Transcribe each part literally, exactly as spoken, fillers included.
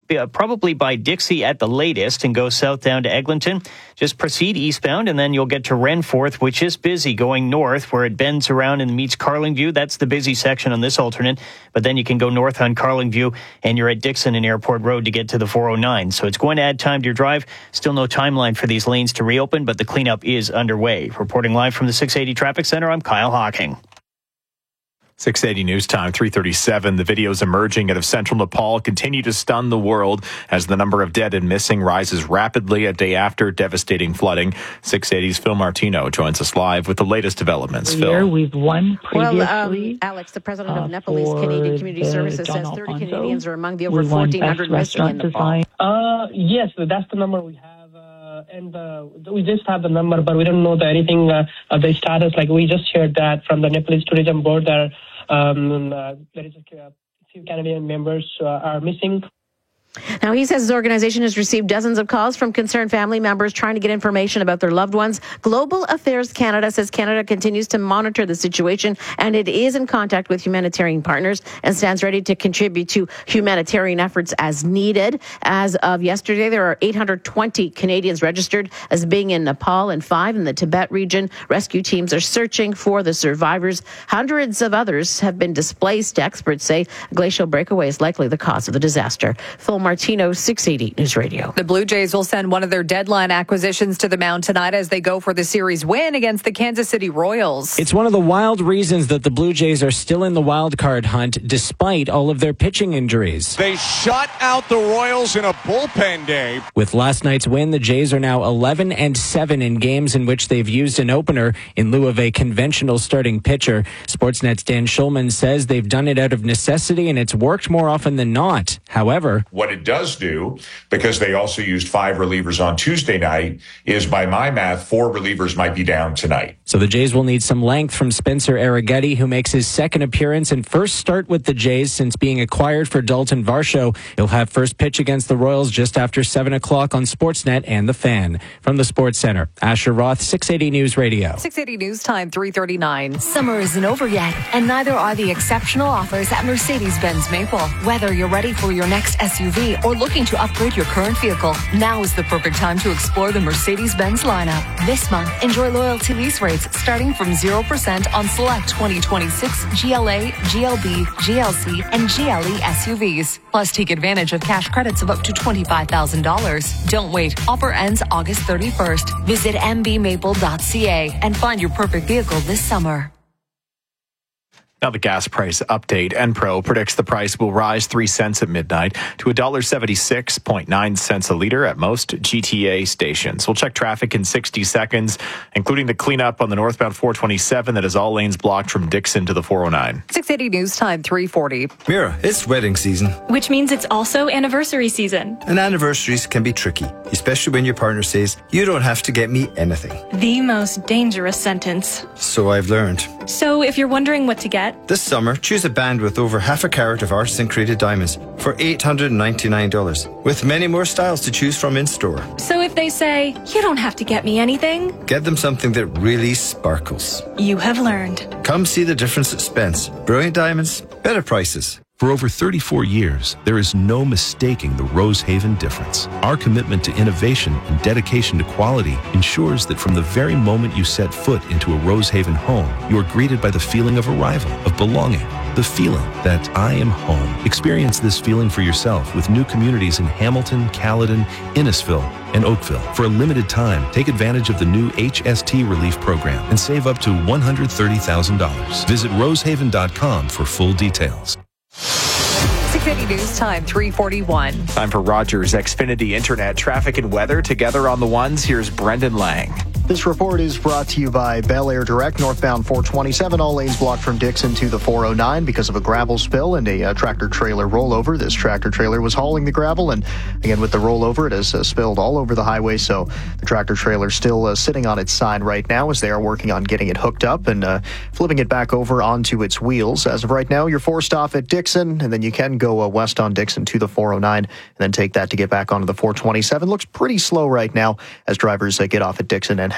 uh, probably by Dixie at the latest and go south down to Eglinton. Just proceed eastbound, and then you'll get to Renforth, which is busy going north, where it bends around and meets Carlingview. That's the busy section on this alternate. But then you can go north on Carlingview, and you're at Dixon and Airport Road to get to the four oh nine. So it's going to add time to your drive. Still no timeline for these lanes to reopen, but the cleanup is underway. Reporting live from the six eighty Traffic Center, I'm Kyle Hawking. six eighty News Time, three thirty-seven. The videos emerging out of central Nepal continue to stun the world as the number of dead and missing rises rapidly a day after devastating flooding. six eighty's Phil Martino joins us live with the latest developments. Here Phil. we've won previously. Well, um, Alex, the president of uh, Nepalese Canadian Community Services John says thirty Alfonso. Canadians are among the over We won fourteen hundred Best missing in Restaurant Nepal. Design. Uh, yes, that's the number we have, uh, and uh, we just have the number, but we don't know the anything uh, of the status. Like we just heard that from the Nepalese Tourism Board that um, uh, there is a few Canadian members uh, are missing. Now, he says his organization has received dozens of calls from concerned family members trying to get information about their loved ones. Global Affairs Canada says Canada continues to monitor the situation, and it is in contact with humanitarian partners and stands ready to contribute to humanitarian efforts as needed. As of yesterday, there are eight hundred twenty Canadians registered as being in Nepal and five in the Tibet region. Rescue teams are searching for the survivors. Hundreds of others have been displaced. Experts say a glacial breakaway is likely the cause of the disaster. Phil Martino, six eighty News Radio. The Blue Jays will send one of their deadline acquisitions to the mound tonight as they go for the series win against the Kansas City Royals. It's one of the wild reasons that the Blue Jays are still in the wild card hunt despite all of their pitching injuries. They shut out the Royals in a bullpen day. With last night's win, the Jays are now eleven and seven in games in which they've used an opener in lieu of a conventional starting pitcher. Sportsnet's Dan Schulman says they've done it out of necessity and it's worked more often than not. However, what it does do, because they also used five relievers on Tuesday night, is by my math, four relievers might be down tonight. So the Jays will need some length from Spencer Arrighetti, who makes his second appearance and first start with the Jays since being acquired for Dalton Varsho. He'll have first pitch against the Royals just after seven o'clock on Sportsnet and The Fan. From the Sports Center, Asher Roth, six eighty News Radio. six eighty News Time, three thirty-nine. Summer isn't over yet, and neither are the exceptional offers at Mercedes-Benz Maple. Whether you're ready for your next S U V or looking to upgrade your current vehicle, now is the perfect time to explore the Mercedes-Benz lineup. This month, enjoy loyalty lease rates starting from zero percent on select twenty twenty-six G L A, G L B, G L C, and G L E S U Vs. Plus, take advantage of cash credits of up to twenty-five thousand dollars. Don't wait. Offer ends August thirty-first. Visit m b maple dot c a and find your perfect vehicle this summer. Now the gas price update. Enpro predicts the price will rise three cents at midnight to one dollar seventy-six point nine cents a liter at most G T A stations. We'll check traffic in sixty seconds, including the cleanup on the northbound four twenty-seven that is all lanes blocked from Dixon to the four oh nine. six eighty News Time, three forty. Mira, it's wedding season. Which means it's also anniversary season. And anniversaries can be tricky, especially when your partner says, you don't have to get me anything. The most dangerous sentence. So I've learned. So if you're wondering what to get, this summer, choose a band with over half a carat of artisan-created diamonds for eight hundred ninety-nine dollars, with many more styles to choose from in-store. So if they say, you don't have to get me anything, get them something that really sparkles. You have learned. Come see the difference at Spence. Brilliant diamonds, better prices. For over thirty-four years, there is no mistaking the Rosehaven difference. Our commitment to innovation and dedication to quality ensures that from the very moment you set foot into a Rosehaven home, you are greeted by the feeling of arrival, of belonging, the feeling that I am home. Experience this feeling for yourself with new communities in Hamilton, Caledon, Innisfil, and Oakville. For a limited time, take advantage of the new H S T Relief Program and save up to one hundred thirty thousand dollars. Visit rosehaven dot com for full details. six eighty News Time, three forty-one. Time for Rogers Xfinity Internet traffic and weather together on the ones. Here's Brendan Lang. This report is brought to you by Bel Air Direct, northbound four twenty-seven, all lanes blocked from Dixon to the four oh nine because of a gravel spill and a uh, tractor-trailer rollover. This tractor-trailer was hauling the gravel, and again, with the rollover, it has uh, spilled all over the highway, so the tractor-trailer still uh, sitting on its side right now as they are working on getting it hooked up and uh, flipping it back over onto its wheels. As of right now, you're forced off at Dixon, and then you can go uh, west on Dixon to the four oh nine, and then take that to get back onto the four twenty-seven. Looks pretty slow right now as drivers uh, get off at Dixon and head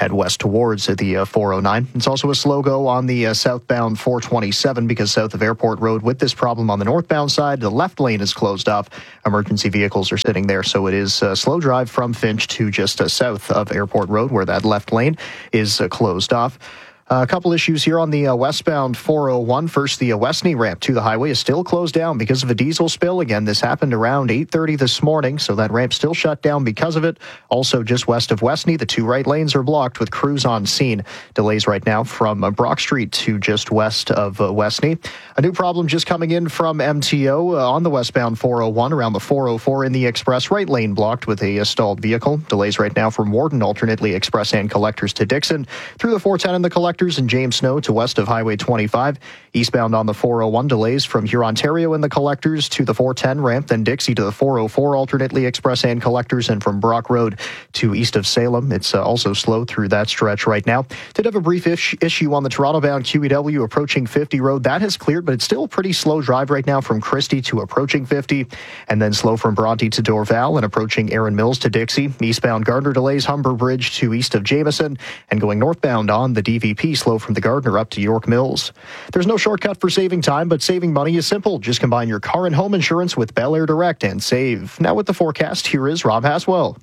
head west towards the uh, four oh nine. It's also a slow go on the uh, southbound four twenty-seven because south of Airport Road with this problem on the northbound side. The left lane is closed off. Emergency vehicles are sitting there, so it is a slow drive from Finch to just uh, south of Airport Road where that left lane is uh, closed off. Uh, a couple issues here on the uh, westbound four oh one. First, the uh, Westney ramp to the highway is still closed down because of a diesel spill. Again, this happened around eight thirty this morning, so that ramp still shut down because of it. Also, just west of Westney, the two right lanes are blocked with crews on scene. Delays right now from uh, Brock Street to just west of uh, Westney. A new problem just coming in from M T O uh, on the westbound four oh one around the four oh four in the express. Right lane blocked with a uh, stalled vehicle. Delays right now from Warden, alternately express and collectors to Dixon. Through the four ten and the collectors and James Snow to west of Highway twenty-five. Eastbound on the four oh one, delays from Hurontario and the collectors to the four ten ramp, then Dixie to the four oh four, alternately express and collectors, and from Brock Road to east of Salem. It's uh, also slow through that stretch right now. Did have a brief ish- issue on the Toronto-bound Q E W approaching fifty Road. That has cleared, but it's still a pretty slow drive right now from Christie to approaching fifty, and then slow from Bronte to Dorval and approaching Erin Mills to Dixie. Eastbound Gardner delays Humber Bridge to east of Jameson, and going northbound on the D V P, slow from the Gardner up to York Mills. There's no shortcut for saving time, but saving money is simple. Just combine your car and home insurance with Bel Air Direct and save. Now with the forecast, here is Rob Haswell.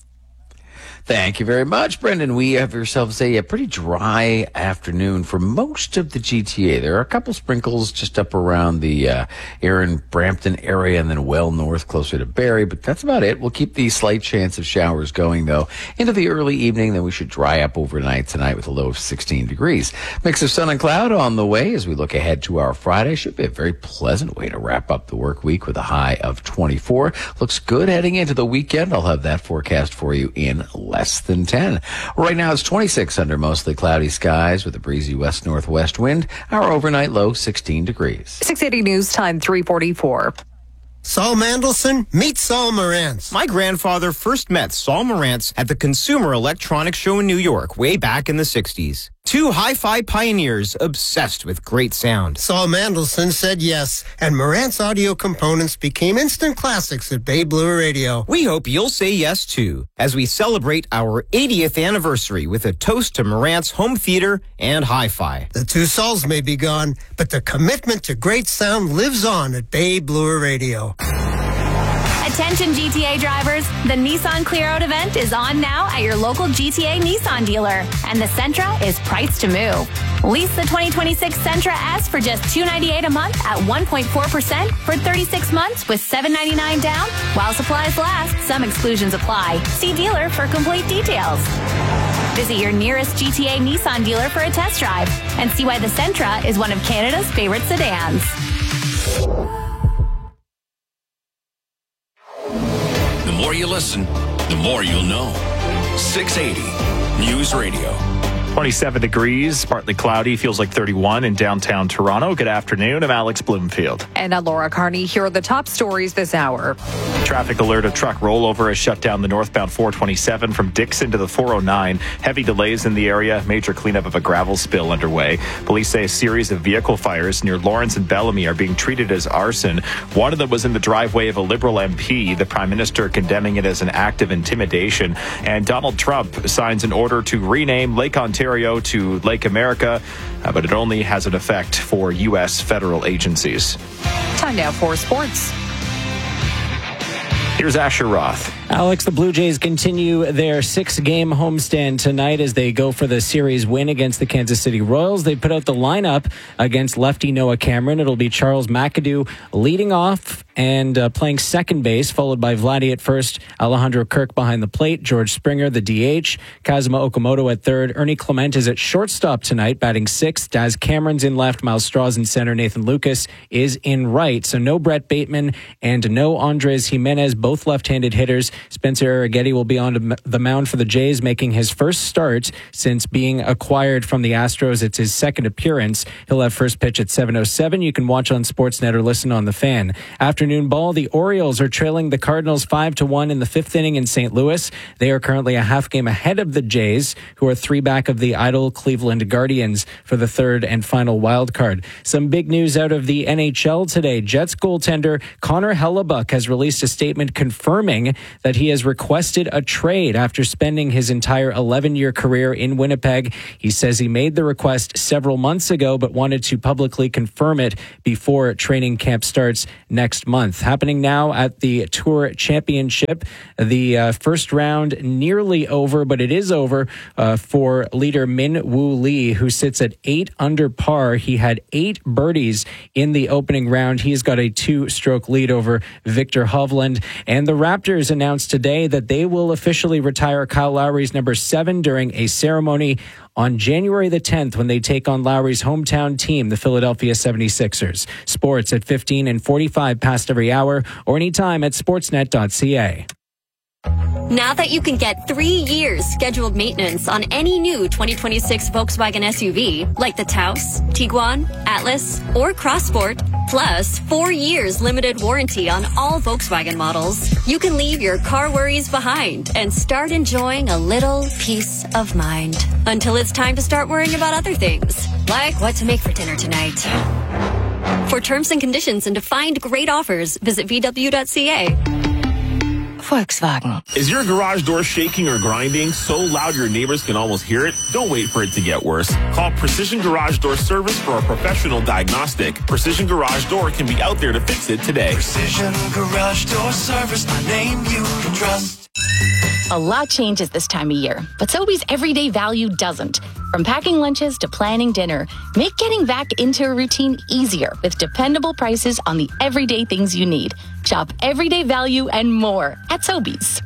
Thank you very much, Brendan. We have ourselves a, a pretty dry afternoon for most of the G T A. There are a couple sprinkles just up around the uh, Erin Brampton area and then well north closer to Barrie, but that's about it. We'll keep the slight chance of showers going, though, into the early evening. Then we should dry up overnight tonight with a low of sixteen degrees. Mix of sun and cloud on the way as we look ahead to our Friday. Should be a very pleasant way to wrap up the work week with a high of twenty-four. Looks good heading into the weekend. I'll have that forecast for you in less than ten. Right now it's twenty-six under mostly cloudy skies with a breezy west-northwest wind. Our overnight low sixteen degrees. six eighty News Time, three forty-four. Saul Mandelson, meet Saul Marantz. My grandfather first met Saul Marantz at the Consumer Electronics Show in New York way back in the sixties. Two hi-fi pioneers obsessed with great sound. Saul Mandelson said yes, and Marantz audio components became instant classics at Bay Blue Radio. We hope you'll say yes, too, as we celebrate our eightieth anniversary with a toast to Marantz home theater and hi-fi. The two Sauls may be gone, but the commitment to great sound lives on at Bay Blue Radio. Attention G T A drivers, the Nissan Clear Out event is on now at your local G T A Nissan dealer, and the Sentra is priced to move. Lease the twenty twenty-six Sentra S for just two hundred ninety-eight dollars a month at one point four percent for thirty-six months with seven hundred ninety-nine dollars down. While supplies last, some exclusions apply. See dealer for complete details. Visit your nearest G T A Nissan dealer for a test drive and see why the Sentra is one of Canada's favorite sedans. The more you listen, the more you'll know. six eighty News Radio. twenty-seven degrees, partly cloudy, feels like thirty-one in downtown Toronto. Good afternoon. I'm Alex Bloomfield. And I'm Laura Carney. Here are the top stories this hour. Traffic alert of truck rollover has shut down the northbound four twenty-seven from Dixon to the four oh nine. Heavy delays in the area. Major cleanup of a gravel spill underway. Police say a series of vehicle fires near Lawrence and Bellamy are being treated as arson. One of them was in the driveway of a Liberal M P. The Prime Minister condemning it as an act of intimidation. And Donald Trump signs an order to rename Lake Ontario to Lake America, uh, but it only has an effect for U S federal agencies. Time now for sports. Here's Asher Roth. Alex, the Blue Jays continue their six-game homestand tonight as they go for the series win against the Kansas City Royals. They put out the lineup against lefty Noah Cameron. It'll be Charles McAdoo leading off and uh, playing second base, followed by Vladdy at first, Alejandro Kirk behind the plate, George Springer, the D H, Kazuma Okamoto at third, Ernie Clement is at shortstop tonight, batting sixth, Daz Cameron's in left, Miles Straw's in center, Nathan Lucas is in right. So no Brett Bateman and no Andres Jimenez, both left-handed hitters. Spencer Arrighetti will be on the mound for the Jays, making his first start since being acquired from the Astros. It's his second appearance. He'll have first pitch at seven oh seven. You can watch on Sportsnet or listen on The Fan. Afternoon ball, the Orioles are trailing the Cardinals five to one in the fifth inning in Saint Louis. They are currently a half game ahead of the Jays, who are three back of the idle Cleveland Guardians for the third and final wild card. Some big news out of the N H L today. Jets goaltender Connor Hellebuck has released a statement confirming that he has requested a trade after spending his entire eleven-year career in Winnipeg. He says he made the request several months ago, but wanted to publicly confirm it before training camp starts next month. Happening now at the Tour Championship. The uh, first round nearly over, but it is over uh, for leader Min Woo Lee, who sits at eight under par. He had eight birdies in the opening round. He's got a two-stroke lead over Victor Hovland. And the Raptors announced today that they will officially retire Kyle Lowry's number seven during a ceremony on January the tenth when they take on Lowry's hometown team, the Philadelphia seventy-sixers. Sports at fifteen and forty-five past every hour or anytime at sportsnet dot c a. Now that you can get three years scheduled maintenance on any new twenty twenty-six Volkswagen S U V, like the Taos, Tiguan, Atlas, or Crossport, plus four years limited warranty on all Volkswagen models, you can leave your car worries behind and start enjoying a little peace of mind. Until it's time to start worrying about other things, like what to make for dinner tonight. For terms and conditions and to find great offers, visit v w dot c a. Volkswagen. Is your garage door shaking or grinding so loud your neighbors can almost hear it? Don't wait for it to get worse. Call Precision Garage Door Service for a professional diagnostic. Precision Garage Door can be out there to fix it today. Precision Garage Door Service, the name you can trust. A lot changes this time of year, but Sobeys Everyday Value doesn't. From packing lunches to planning dinner, make getting back into a routine easier with dependable prices on the everyday things you need. Shop Everyday Value and more at Sobeys.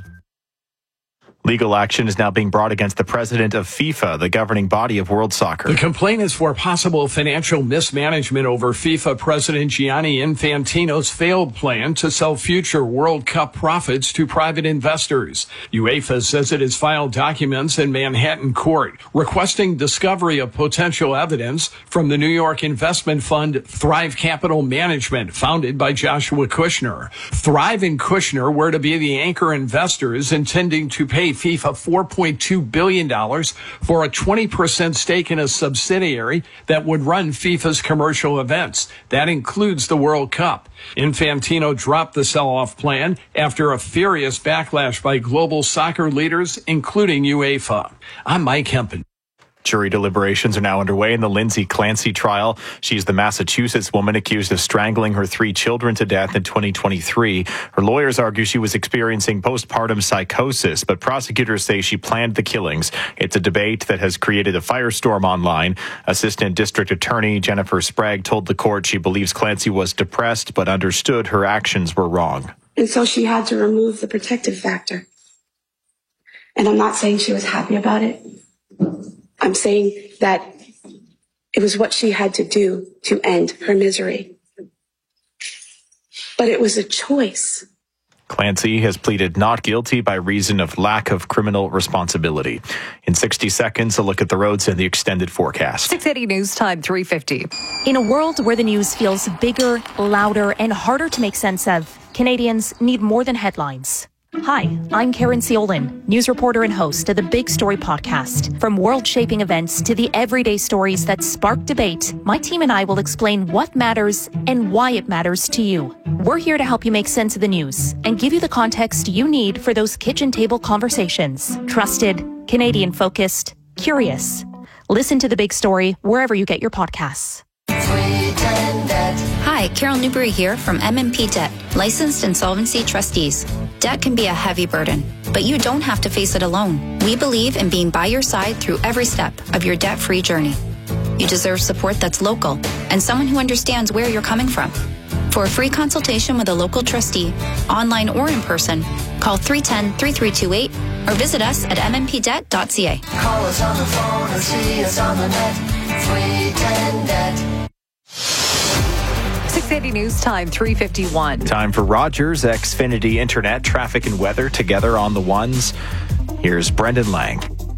Legal action is now being brought against the president of FIFA, the governing body of world soccer. The complaint is for possible financial mismanagement over FIFA President Gianni Infantino's failed plan to sell future World Cup profits to private investors. UEFA says it has filed documents in Manhattan court requesting discovery of potential evidence from the New York investment fund Thrive Capital Management, founded by Joshua Kushner. Thrive and Kushner were to be the anchor investors intending to pay FIFA four point two billion dollars for a twenty percent stake in a subsidiary that would run FIFA's commercial events. That includes the World Cup. Infantino dropped the sell-off plan after a furious backlash by global soccer leaders, including UEFA. I'm Mike Hempen. Jury deliberations are now underway in the Lindsay Clancy trial. She's the Massachusetts woman accused of strangling her three children to death in twenty twenty-three. Her lawyers argue she was experiencing postpartum psychosis, but prosecutors say she planned the killings. It's a debate that has created a firestorm online. Assistant District Attorney Jennifer Sprague told the court she believes Clancy was depressed, but understood her actions were wrong. And so she had to remove the protective factor. And I'm not saying she was happy about it. I'm saying that it was what she had to do to end her misery. But it was a choice. Clancy has pleaded not guilty by reason of lack of criminal responsibility. In sixty seconds, a look at the roads and the extended forecast. six eighty News Time, three fifty. In a world where the news feels bigger, louder, and harder to make sense of, Canadians need more than headlines. Hi, I'm Karen Seolin, news reporter and host of the Big Story podcast. From world-shaping events to the everyday stories that spark debate, my team and I will explain what matters and why it matters to you. We're here to help you make sense of the news and give you the context you need for those kitchen table conversations. Trusted, Canadian-focused, curious. Listen to the Big Story wherever you get your podcasts. Hi, Carol Newbury here from M and P Debt, licensed insolvency trustees. Debt can be a heavy burden, but you don't have to face it alone. We believe in being by your side through every step of your debt-free journey. You deserve support that's local and someone who understands where you're coming from. For a free consultation with a local trustee, online or in person, call three one zero, three three two eight or visit us at m m p debt dot c a. Call us on the phone or see us on the net. three ten debt. six eighty News Time, three fifty-one. Time for Rogers Xfinity Internet, traffic and weather together on the ones. Here's Brendan Lang.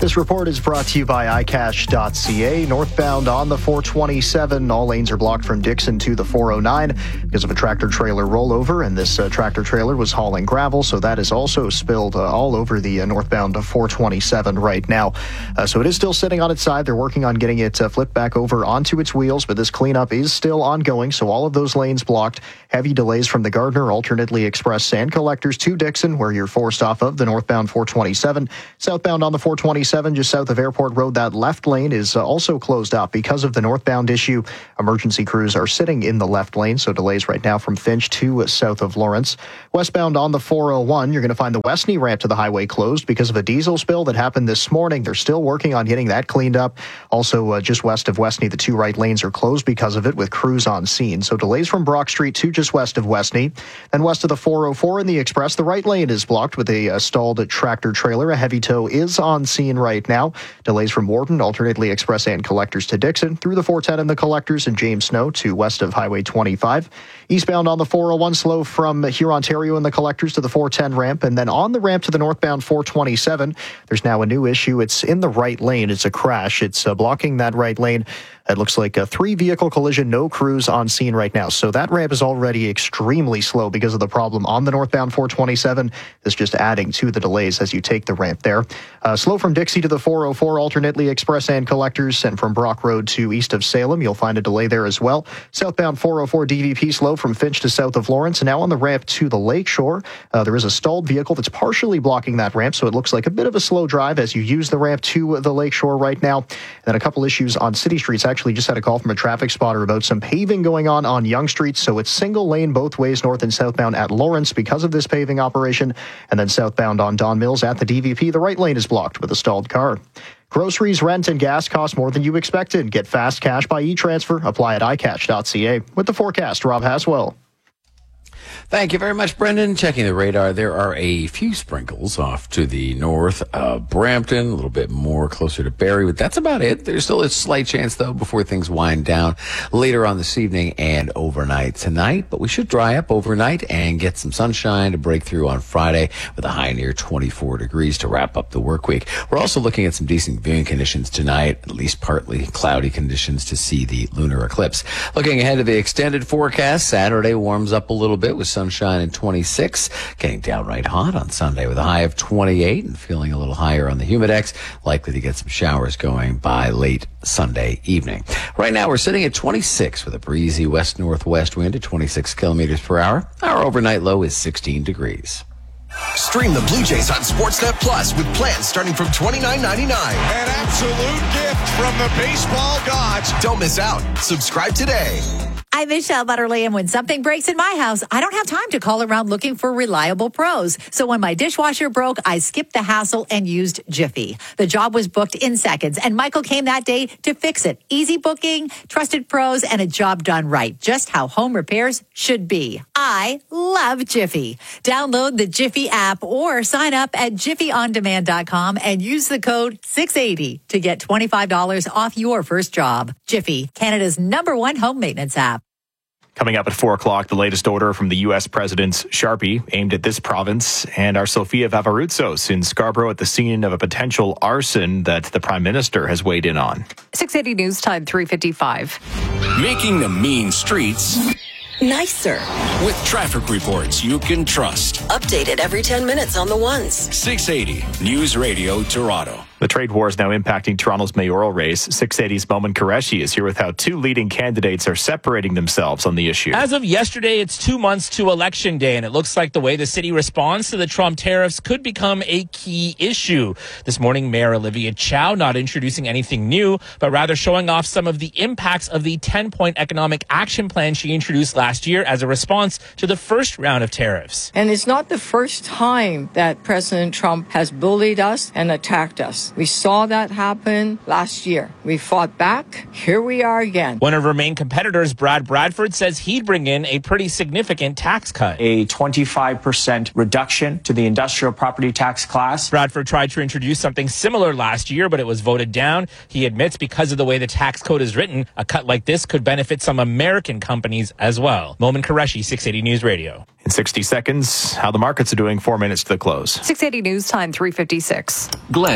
This report is brought to you by i cash dot c a. Northbound on the four twenty-seven, all lanes are blocked from Dixon to the four oh nine because of a tractor-trailer rollover, and this uh, tractor-trailer was hauling gravel, so that is also spilled uh, all over the uh, northbound four twenty-seven right now. Uh, so it is still sitting on its side. They're working on getting it uh, flipped back over onto its wheels, but this cleanup is still ongoing, so all of those lanes blocked. Heavy delays from the Gardner Alternately Express sand collectors to Dixon, where you're forced off of the northbound four twenty-seven. Southbound on the four twenty-seven, just south of Airport Road, that left lane is uh, also closed up because of the northbound issue. Emergency crews are sitting in the left lane, so delays right now from Finch to uh, south of Lawrence. Westbound on the four oh one, you're going to find the Westney ramp to the highway closed because of a diesel spill that happened this morning. They're still working on getting that cleaned up. Also, uh, just west of Westney, the two right lanes are closed because of it, with crews on scene. So delays from Brock Street to just west of Westney. Then west of the four oh four in the Express, the right lane is blocked with a uh, stalled tractor trailer. A heavy tow is on scene right now. Delays from Wharton, Alternately Express and Collectors to Dixon, through the four ten and the Collectors, and James Snow to west of Highway twenty-five. Eastbound on the four oh one, slow from Hurontario and the Collectors to the four ten ramp, and then on the ramp to the northbound four twenty-seven, there's now a new issue. It's in the right lane. It's a crash. It's uh, blocking that right lane. It looks like a three-vehicle collision, no crews on scene right now. So that ramp is already extremely slow because of the problem on the northbound four twenty-seven. This just adding to the delays as you take the ramp there. Uh, slow from Dixie to the four oh four, Alternately Express and Collectors, and from Brock Road to east of Salem, you'll find a delay there as well. Southbound four oh four D V P slow from Finch to south of Lawrence. And now on the ramp to the Lakeshore, uh, there is a stalled vehicle that's partially blocking that ramp, so it looks like a bit of a slow drive as you use the ramp to the Lakeshore right now. And then a couple issues on city streets. Actually just had a call from a traffic spotter about some paving going on on Yonge Street, so it's single lane both ways, north and southbound at Lawrence because of this paving operation. And then southbound on Don Mills at the D V P, the right lane is blocked with a stalled car. Groceries, rent, and gas cost more than you expected. Get fast cash by e-transfer. Apply at i cash dot c a. With the forecast, Rob Haswell. Thank you very much, Brendan. Checking the radar, there are a few sprinkles off to the north of Brampton, a little bit more closer to Barrie, but that's about it. There's still a slight chance, though, before things wind down later on this evening and overnight tonight. But we should dry up overnight and get some sunshine to break through on Friday with a high near twenty-four degrees to wrap up the work week. We're also looking at some decent viewing conditions tonight, at least partly cloudy conditions to see the lunar eclipse. Looking ahead to the extended forecast, Saturday warms up a little bit with sunshine and twenty-six, getting downright hot on Sunday with a high of twenty-eight and feeling a little higher on the humidex, likely to get some showers going by late Sunday evening. Right now we're sitting at twenty-six with a breezy west-northwest wind at twenty-six kilometers per hour. Our overnight low is sixteen degrees. Stream the Blue Jays on Sportsnet Plus with plans starting from twenty-nine ninety-nine. An absolute gift from the baseball gods. Don't miss out. Subscribe today. I'm Michelle Butterly, and when something breaks in my house, I don't have time to call around looking for reliable pros. So when my dishwasher broke, I skipped the hassle and used Jiffy. The job was booked in seconds, and Michael came that day to fix it. Easy booking, trusted pros, and a job done right. Just how home repairs should be. I love Jiffy. Download the Jiffy app or sign up at jiffy on demand dot com and use the code six eighty to get twenty-five dollars off your first job. Jiffy, Canada's number one home maintenance app. Coming up at four o'clock, the latest order from the U S President's Sharpie aimed at this province, and our Sofia Vavaroutsos in Scarborough at the scene of a potential arson that the Prime Minister has weighed in on. six eighty News Time, three fifty-five. Making the mean streets nicer. With traffic reports you can trust. Updated every ten minutes on the ones. six eighty News Radio Toronto. The trade war is now impacting Toronto's mayoral race. six eighty's Momin Qureshi is here with how two leading candidates are separating themselves on the issue. As of yesterday, it's two months to Election Day, and it looks like the way the city responds to the Trump tariffs could become a key issue. This morning, Mayor Olivia Chow not introducing anything new, but rather showing off some of the impacts of the ten-point economic action plan she introduced last year as a response to the first round of tariffs. And it's not the first time that President Trump has bullied us and attacked us. We saw that happen last year. We fought back. Here we are again. One of her main competitors, Brad Bradford, says he'd bring in a pretty significant tax cut. A twenty-five percent reduction to the industrial property tax class. Bradford tried to introduce something similar last year, but it was voted down. He admits because of the way the tax code is written, a cut like this could benefit some American companies as well. Momin Qureshi, six eighty News Radio. In sixty seconds, how the markets are doing, four minutes to the close. six eighty News Time, three fifty-six. Glenn was in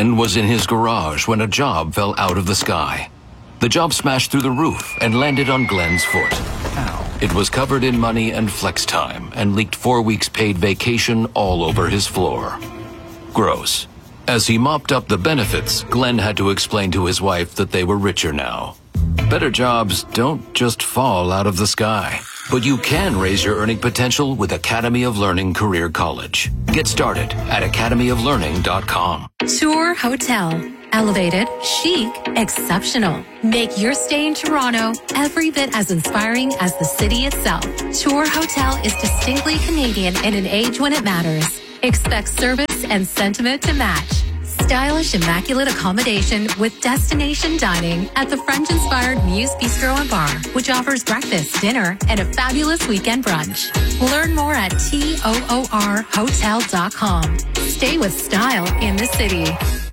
in his garage when a job fell out of the sky. The job smashed through the roof and landed on Glenn's foot. Ow. It was covered in money and flex time and leaked four weeks paid vacation all over his floor. Gross. As he mopped up the benefits, Glenn had to explain to his wife that they were richer now. Better jobs don't just fall out of the sky. But you can raise your earning potential with Academy of Learning Career College. Get started at academy of learning dot com. Tour Hotel. Elevated, chic, exceptional. Make your stay in Toronto every bit as inspiring as the city itself. Tour Hotel is distinctly Canadian in an age when it matters. Expect service and sentiment to match. Stylish, immaculate accommodation with destination dining at the French-inspired Muse Bistro and Bar, which offers breakfast, dinner, and a fabulous weekend brunch. Learn more at toor hotel dot com. Stay with style in the city.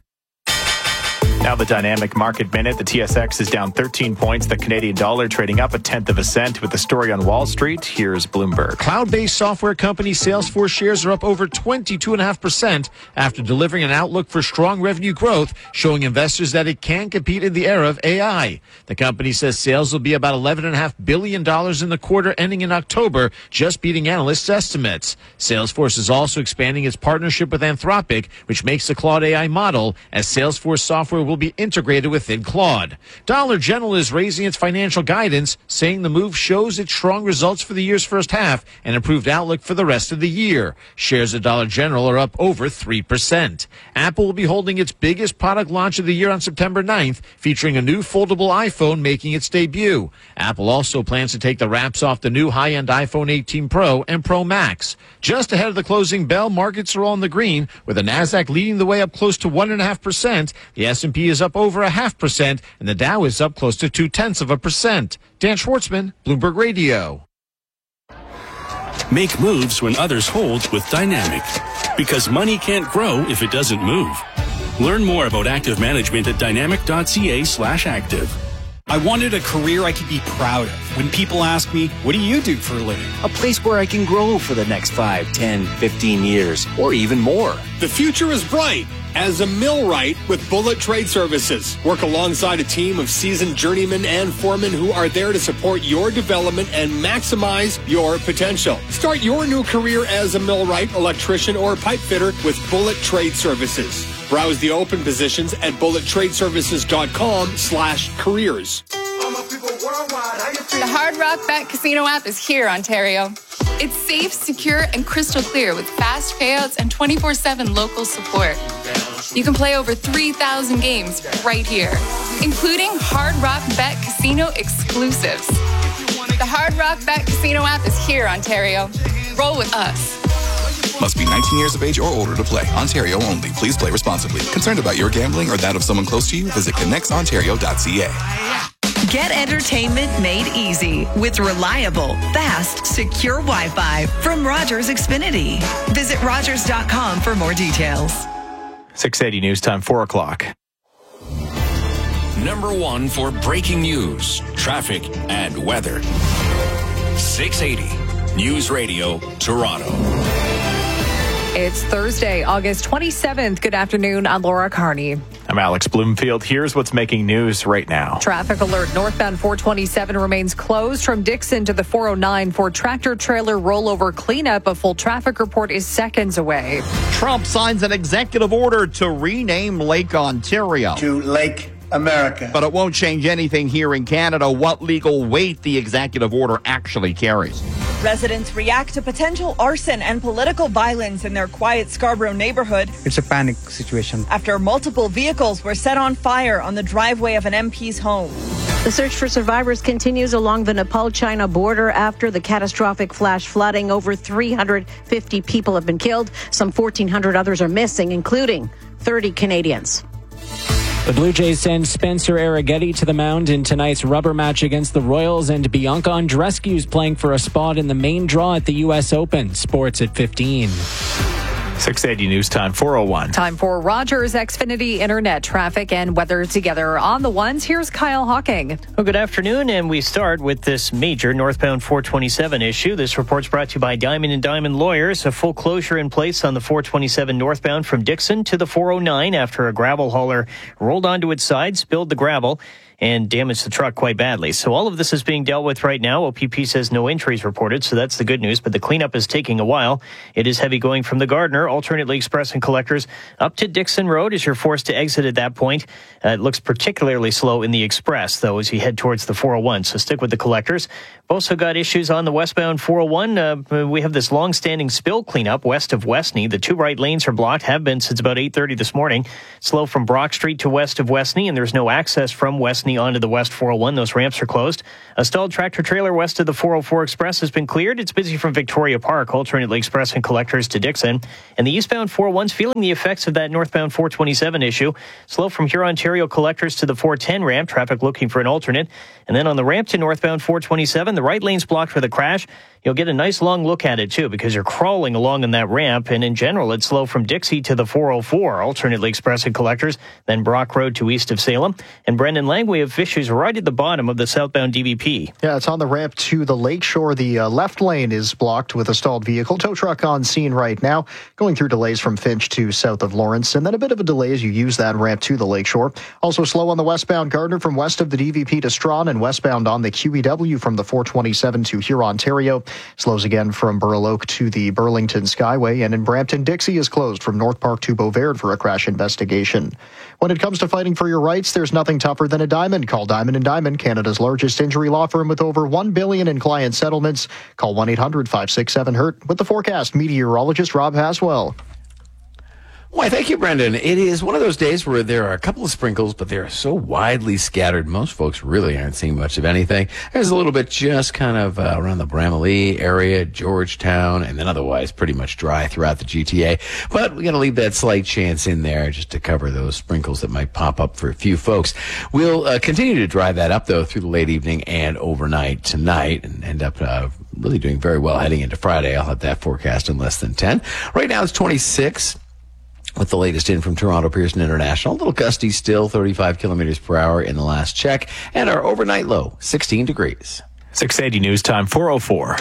Now the dynamic market minute. The T S X is down thirteen points. The Canadian dollar trading up a tenth of a cent. With the story on Wall Street, here's Bloomberg. Cloud-based software company Salesforce shares are up over twenty-two point five percent after delivering an outlook for strong revenue growth, showing investors that it can compete in the era of A I. The company says sales will be about eleven point five billion dollars in the quarter ending in October, just beating analysts' estimates. Salesforce is also expanding its partnership with Anthropic, which makes the Claude A I model, as Salesforce software will be integrated within Claude. Dollar General is raising its financial guidance, saying the move shows its strong results for the year's first half and improved outlook for the rest of the year. Shares of Dollar General are up over three percent. Apple will be holding its biggest product launch of the year on September ninth, featuring a new foldable iPhone making its debut. Apple also plans to take the wraps off the new high-end iPhone eighteen Pro and Pro Max. Just ahead of the closing bell, markets are all in the green, with the Nasdaq leading the way up close to one point five percent. The S and P is up over a half percent, and the Dow is up close to two-tenths of a percent. Dan Schwartzman, Bloomberg Radio. Make moves when others hold with Dynamic, because money can't grow if it doesn't move. Learn more about active management at dynamic.ca slash active. I wanted a career I could be proud of. When people ask me, what do you do for a living? A place where I can grow for the next five, ten, fifteen years, or even more. The future is bright as a millwright with Bullet Trade Services. Work alongside a team of seasoned journeymen and foremen who are there to support your development and maximize your potential. Start your new career as a millwright, electrician, or pipe fitter with Bullet Trade Services. Browse the open positions at bullet trade services dot com slash careers. The Hard Rock Bet Casino app is here, Ontario. It's safe, secure, and crystal clear with fast payouts and twenty-four seven local support. You can play over three thousand games right here, including Hard Rock Bet Casino exclusives. The Hard Rock Bet Casino app is here, Ontario. Roll with us. Must be nineteen years of age or older to play. Ontario only. Please play responsibly. Concerned about your gambling or that of someone close to you? Visit connects ontario dot c a. Get entertainment made easy with reliable, fast, secure Wi-Fi from Rogers Xfinity. Visit rogers dot com for more details. six eighty News Time, four o'clock. Number one for breaking news, traffic, and weather. six eighty News Radio, Toronto. It's Thursday, August twenty-seventh. Good afternoon. I'm Laura Carney. I'm Alex Bloomfield. Here's what's making news right now. Traffic alert. Northbound four twenty-seven remains closed from Dixon to the four oh nine for tractor-trailer rollover cleanup. A full traffic report is seconds away. Trump signs an executive order to rename Lake Ontario to Lake America. But it won't change anything here in Canada what legal weight the executive order actually carries. Residents react to potential arson and political violence in their quiet Scarborough neighborhood. It's a panic situation. After multiple vehicles were set on fire on the driveway of an M P's home. The search for survivors continues along the Nepal-China border after the catastrophic flash flooding. Over three hundred fifty people have been killed. Some fourteen hundred others are missing, including thirty Canadians. The Blue Jays send Spencer Arrighetti to the mound in tonight's rubber match against the Royals, and Bianca Andreescu is playing for a spot in the main draw at the U S Open. Sports at fifteen. six eighty News Time, four oh one. Time for Rogers Xfinity Internet traffic and weather together on the ones. Here's Kyle Hawking. Well, good afternoon, and we start with this major northbound four twenty-seven issue. This report's brought to you by Diamond and Diamond Lawyers. A full closure in place on the four twenty-seven northbound from Dixon to the four oh nine after a gravel hauler rolled onto its side, spilled the gravel, and damaged the truck quite badly. So all of this is being dealt with right now. O P P says no injuries reported, so that's the good news, but the cleanup is taking a while. It is heavy going from the Gardner, alternately express and collectors, up to Dixon Road as you're forced to exit at that point. Uh, it looks particularly slow in the express, though, as you head towards the four oh one, so stick with the collectors. We've also got issues on the westbound four oh one. Uh, we have this long-standing spill cleanup west of Westney. The two right lanes are blocked, have been since about eight thirty this morning. Slow from Brock Street to west of Westney, and there's no access from Westney onto the west four oh one. Those ramps are closed. A stalled tractor-trailer west of the four oh four Express has been cleared. It's busy from Victoria Park, alternately express and collectors to Dixon. And the eastbound four oh one's feeling the effects of that northbound four twenty-seven issue. Slow from Huron-Ontario collectors to the four ten ramp. Traffic looking for an alternate. And then on the ramp to northbound four twenty-seven, the right lane's blocked with a crash. You'll get a nice long look at it, too, because you're crawling along in that ramp. And in general, it's slow from Dixie to the four oh four, alternately express and collectors, then Brock Road to east of Salem. And Brendan Lang, we have issues right at the bottom of the southbound D V P. Yeah, it's on the ramp to the Lakeshore. The uh, left lane is blocked with a stalled vehicle. Tow truck on scene right now, going through delays from Finch to south of Lawrence, and then a bit of a delay as you use that ramp to the Lakeshore. Also slow on the westbound Gardner from west of the D V P to Strawn, and westbound on the Q E W from the four twenty-seven to Huron-Ontario. Slows again from Burl Oak to the Burlington Skyway, and in Brampton, Dixie is closed from North Park to Beauvert for a crash investigation. When it comes to fighting for your rights, there's nothing tougher than a diamond. Call Diamond and Diamond, Canada's largest injury law firm with over one billion dollars in client settlements. Call one eight hundred five six seven hurt with the forecast. Meteorologist Rob Haswell. Why, thank you, Brendan. It is one of those days where there are a couple of sprinkles, but they're so widely scattered. Most folks really aren't seeing much of anything. There's a little bit just kind of uh, around the Bramalea area, Georgetown, and then otherwise pretty much dry throughout the G T A. But we're going to leave that slight chance in there just to cover those sprinkles that might pop up for a few folks. We'll uh, continue to dry that up, though, through the late evening and overnight tonight, and end up uh, really doing very well heading into Friday. I'll have that forecast in less than ten. Right now it's twenty-six. With the latest in from Toronto Pearson International, a little gusty still, thirty-five kilometers per hour in the last check, and our overnight low, sixteen degrees. six eighty News Time, four oh four.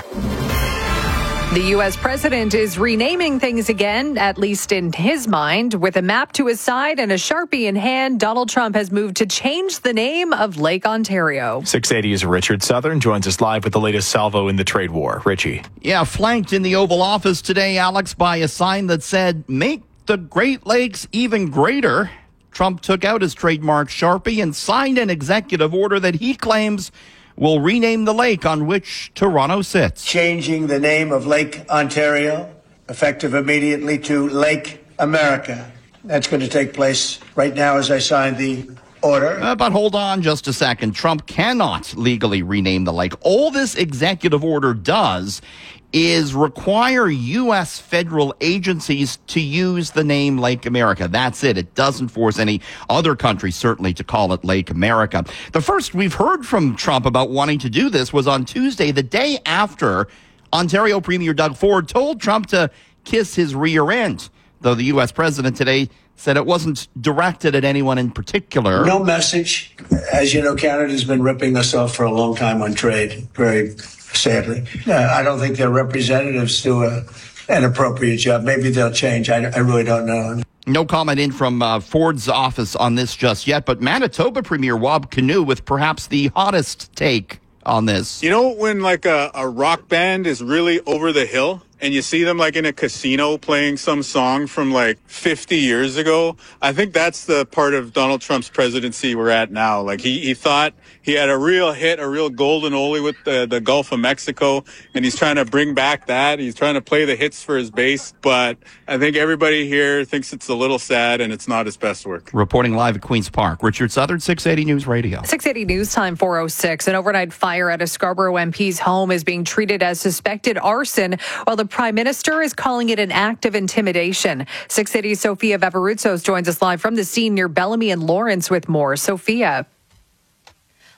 The U S president is renaming things again, at least in his mind. With a map to his side and a Sharpie in hand, Donald Trump has moved to change the name of Lake Ontario. six eighty is Richard Southern, joins us live with the latest salvo in the trade war. Richie. Yeah, flanked in the Oval Office today, Alex, by a sign that said, "Make the Great Lakes even greater." Trump took out his trademark Sharpie and signed an executive order that he claims will rename the lake on which Toronto sits. Changing the name of Lake Ontario, effective immediately, to Lake America. That's going to take place right now as I sign the order. Uh, but hold on just a second. Trump cannot legally rename the lake. All this executive order does is require U S federal agencies to use the name Lake America. That's it. It doesn't force any other country, certainly, to call it Lake America. The first we've heard from Trump about wanting to do this was on Tuesday, the day after Ontario Premier Doug Ford told Trump to kiss his rear end, though the U S president today said it wasn't directed at anyone in particular. No message. As you know, Canada's been ripping us off for a long time on trade, very sadly. Uh, I don't think their representatives do a, an appropriate job. Maybe they'll change. I, I really don't know. No comment in from uh, Ford's office on this just yet, but Manitoba Premier Wab Kinew with perhaps the hottest take on this. You know when like a, a rock band is really over the hill and you see them like in a casino playing some song from like fifty years ago? I think that's the part of Donald Trump's presidency we're at now. Like he, he thought he had a real hit, a real golden oldie with the, the Gulf of Mexico, and he's trying to bring back that. He's trying to play the hits for his base, but I think everybody here thinks it's a little sad and it's not his best work. Reporting live at Queen's Park, Richard Southern, six eighty News Radio. six eighty News Time, four oh six. An overnight fire at a Scarborough M P's home is being treated as suspected arson, while the Prime Minister is calling it an act of intimidation. six eighty Sophia Vavarutsos joins us live from the scene near Bellamy and Lawrence with more. Sophia.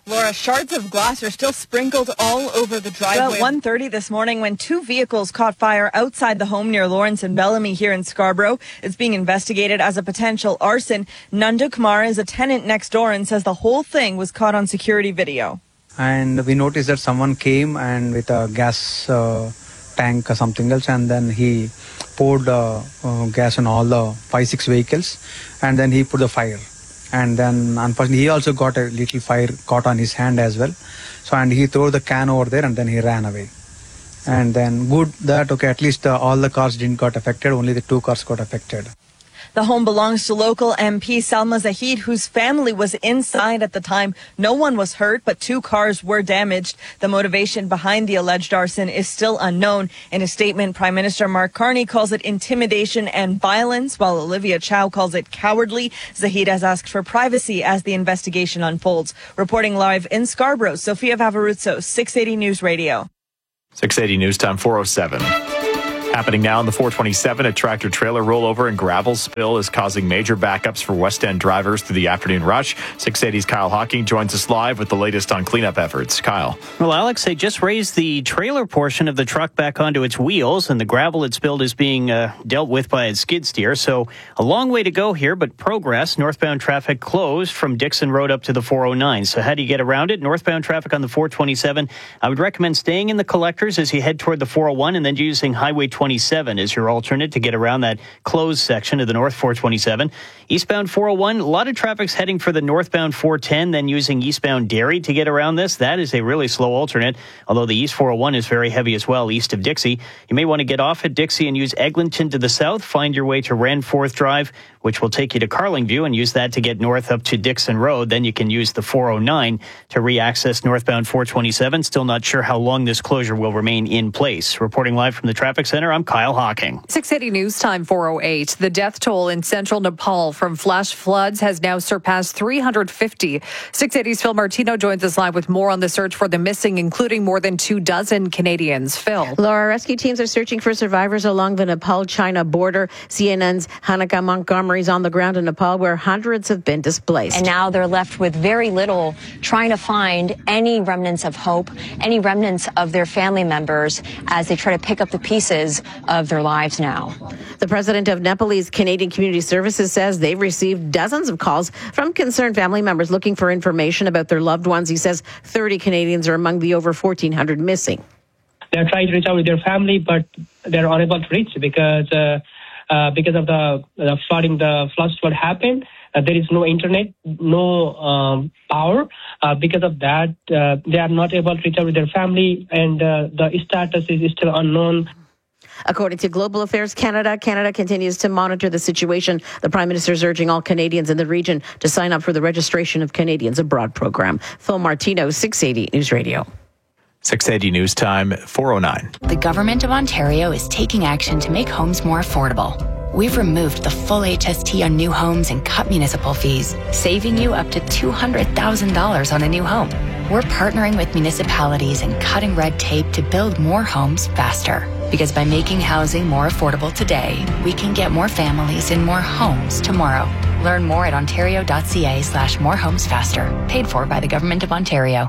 Laura, shards of glass are still sprinkled all over the driveway. About one thirty this morning when two vehicles caught fire outside the home near Lawrence and Bellamy here in Scarborough. It's being investigated as a potential arson. Nanda Kumar is a tenant next door and says the whole thing was caught on security video. And we noticed that someone came and with a gas uh, tank or something else, and then he poured uh, uh, gas on all the five, six vehicles, and then he put the fire. And then, unfortunately, he also got a little fire caught on his hand as well. So, and he threw the can over there and then he ran away. And then, good that, okay, at least uh, all the cars didn't got affected, only the two cars got affected. The home belongs to local M P Salma Zahid, whose family was inside at the time. No one was hurt, but two cars were damaged. The motivation behind the alleged arson is still unknown. In a statement, Prime Minister Mark Carney calls it intimidation and violence, while Olivia Chow calls it cowardly. Zahid has asked for privacy as the investigation unfolds. Reporting live in Scarborough, Sofia Vavaruzzo, six eighty News Radio. six eighty News Time, four oh seven. Happening now on the four twenty-seven, a tractor-trailer rollover and gravel spill is causing major backups for West End drivers through the afternoon rush. six eighty's Kyle Hocking joins us live with the latest on cleanup efforts. Kyle. Well, Alex, they just raised the trailer portion of the truck back onto its wheels, and the gravel it spilled is being uh, dealt with by a skid steer. So a long way to go here, but progress. Northbound traffic closed from Dixon Road up to the four oh nine. So how do you get around it? Northbound traffic on the four twenty-seven. I would recommend staying in the collectors as you head toward the four oh one and then using Highway twenty-seven is your alternate to get around that closed section of the North four twenty-seven. Eastbound four oh one, a lot of traffic's heading for the northbound four ten, then using eastbound Derry to get around this. That is a really slow alternate, although the East four oh one is very heavy as well, east of Dixie. You may want to get off at Dixie and use Eglinton to the south, find your way to Ranforth Drive, which will take you to Carlingview, and use that to get north up to Dixon Road. Then you can use the four oh nine to re-access northbound four twenty-seven. Still not sure how long this closure will remain in place. Reporting live from the traffic center, I'm Kyle Hocking. six eighty News Time, four oh eight. The death toll in central Nepal from flash floods has now surpassed three hundred fifty. six eighty's Phil Martino joins us live with more on the search for the missing, including more than two dozen Canadians. Phil. Laura, rescue teams are searching for survivors along the Nepal-China border. C N N's Hanukkah Montgomery is on the ground in Nepal, where hundreds have been displaced. And now they're left with very little, trying to find any remnants of hope, any remnants of their family members as they try to pick up the pieces of their lives now. The president of Nepalese Canadian Community Services says they've received dozens of calls from concerned family members looking for information about their loved ones. He says thirty Canadians are among the over fourteen hundred missing. They're trying to reach out with their family, but they're unable to reach because uh, uh, because of the, the flooding, the floods what happened. Uh, there is no internet, no um, power. Uh, because of that, uh, they are not able to reach out with their family, and uh, the status is still unknown. According to Global Affairs Canada, Canada continues to monitor the situation. The Prime Minister is urging all Canadians in the region to sign up for the Registration of Canadians Abroad program. Phil Martino, six eighty News Radio. six eighty News Time, four oh nine. The Government of Ontario is taking action to make homes more affordable. We've removed the full H S T on new homes and cut municipal fees, saving you up to two hundred thousand dollars on a new home. We're partnering with municipalities and cutting red tape to build more homes faster. Because by making housing more affordable today, we can get more families in more homes tomorrow. Learn more at ontario.ca slash more homes faster. Paid for by the Government of Ontario.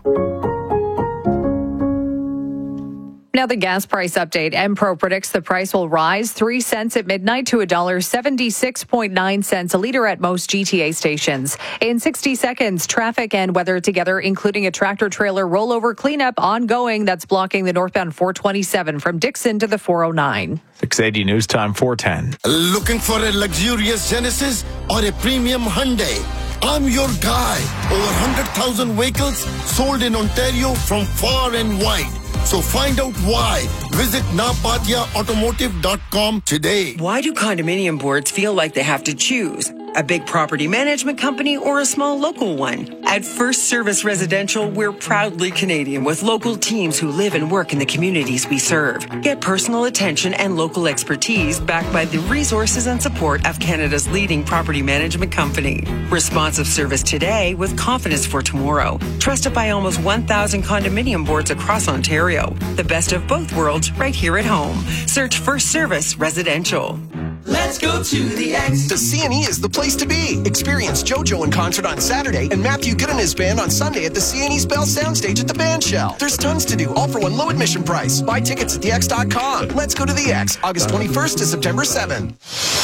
Now the gas price update. Enpro predicts the price will rise three cents at midnight to one dollar seventy-six point nine cents a litre at most G T A stations. In sixty seconds, traffic and weather together, including a tractor-trailer rollover cleanup ongoing that's blocking the northbound four twenty-seven from Dixon to the four oh nine. six eighty News Time, four ten. Looking for a luxurious Genesis or a premium Hyundai? I'm your guy. Over one hundred thousand vehicles sold in Ontario from far and wide. So find out why. Visit napatia automotive dot com today. Why do condominium boards feel like they have to choose? A big property management company or a small local one? At First Service Residential, we're proudly Canadian with local teams who live and work in the communities we serve. Get personal attention and local expertise backed by the resources and support of Canada's leading property management company. Responsive service today with confidence for tomorrow. Trusted by almost one thousand condominium boards across Ontario. The best of both worlds right here at home. Search First Service Residential. Let's go to the X. The C and E is the place to be. Experience JoJo in concert on Saturday and Matthew Good and his band on Sunday at the C and E's Bell Soundstage at the Band Shell. There's tons to do, all for one low admission price. Buy tickets at the x dot com. Let's go to the X, August twenty-first to September seventh.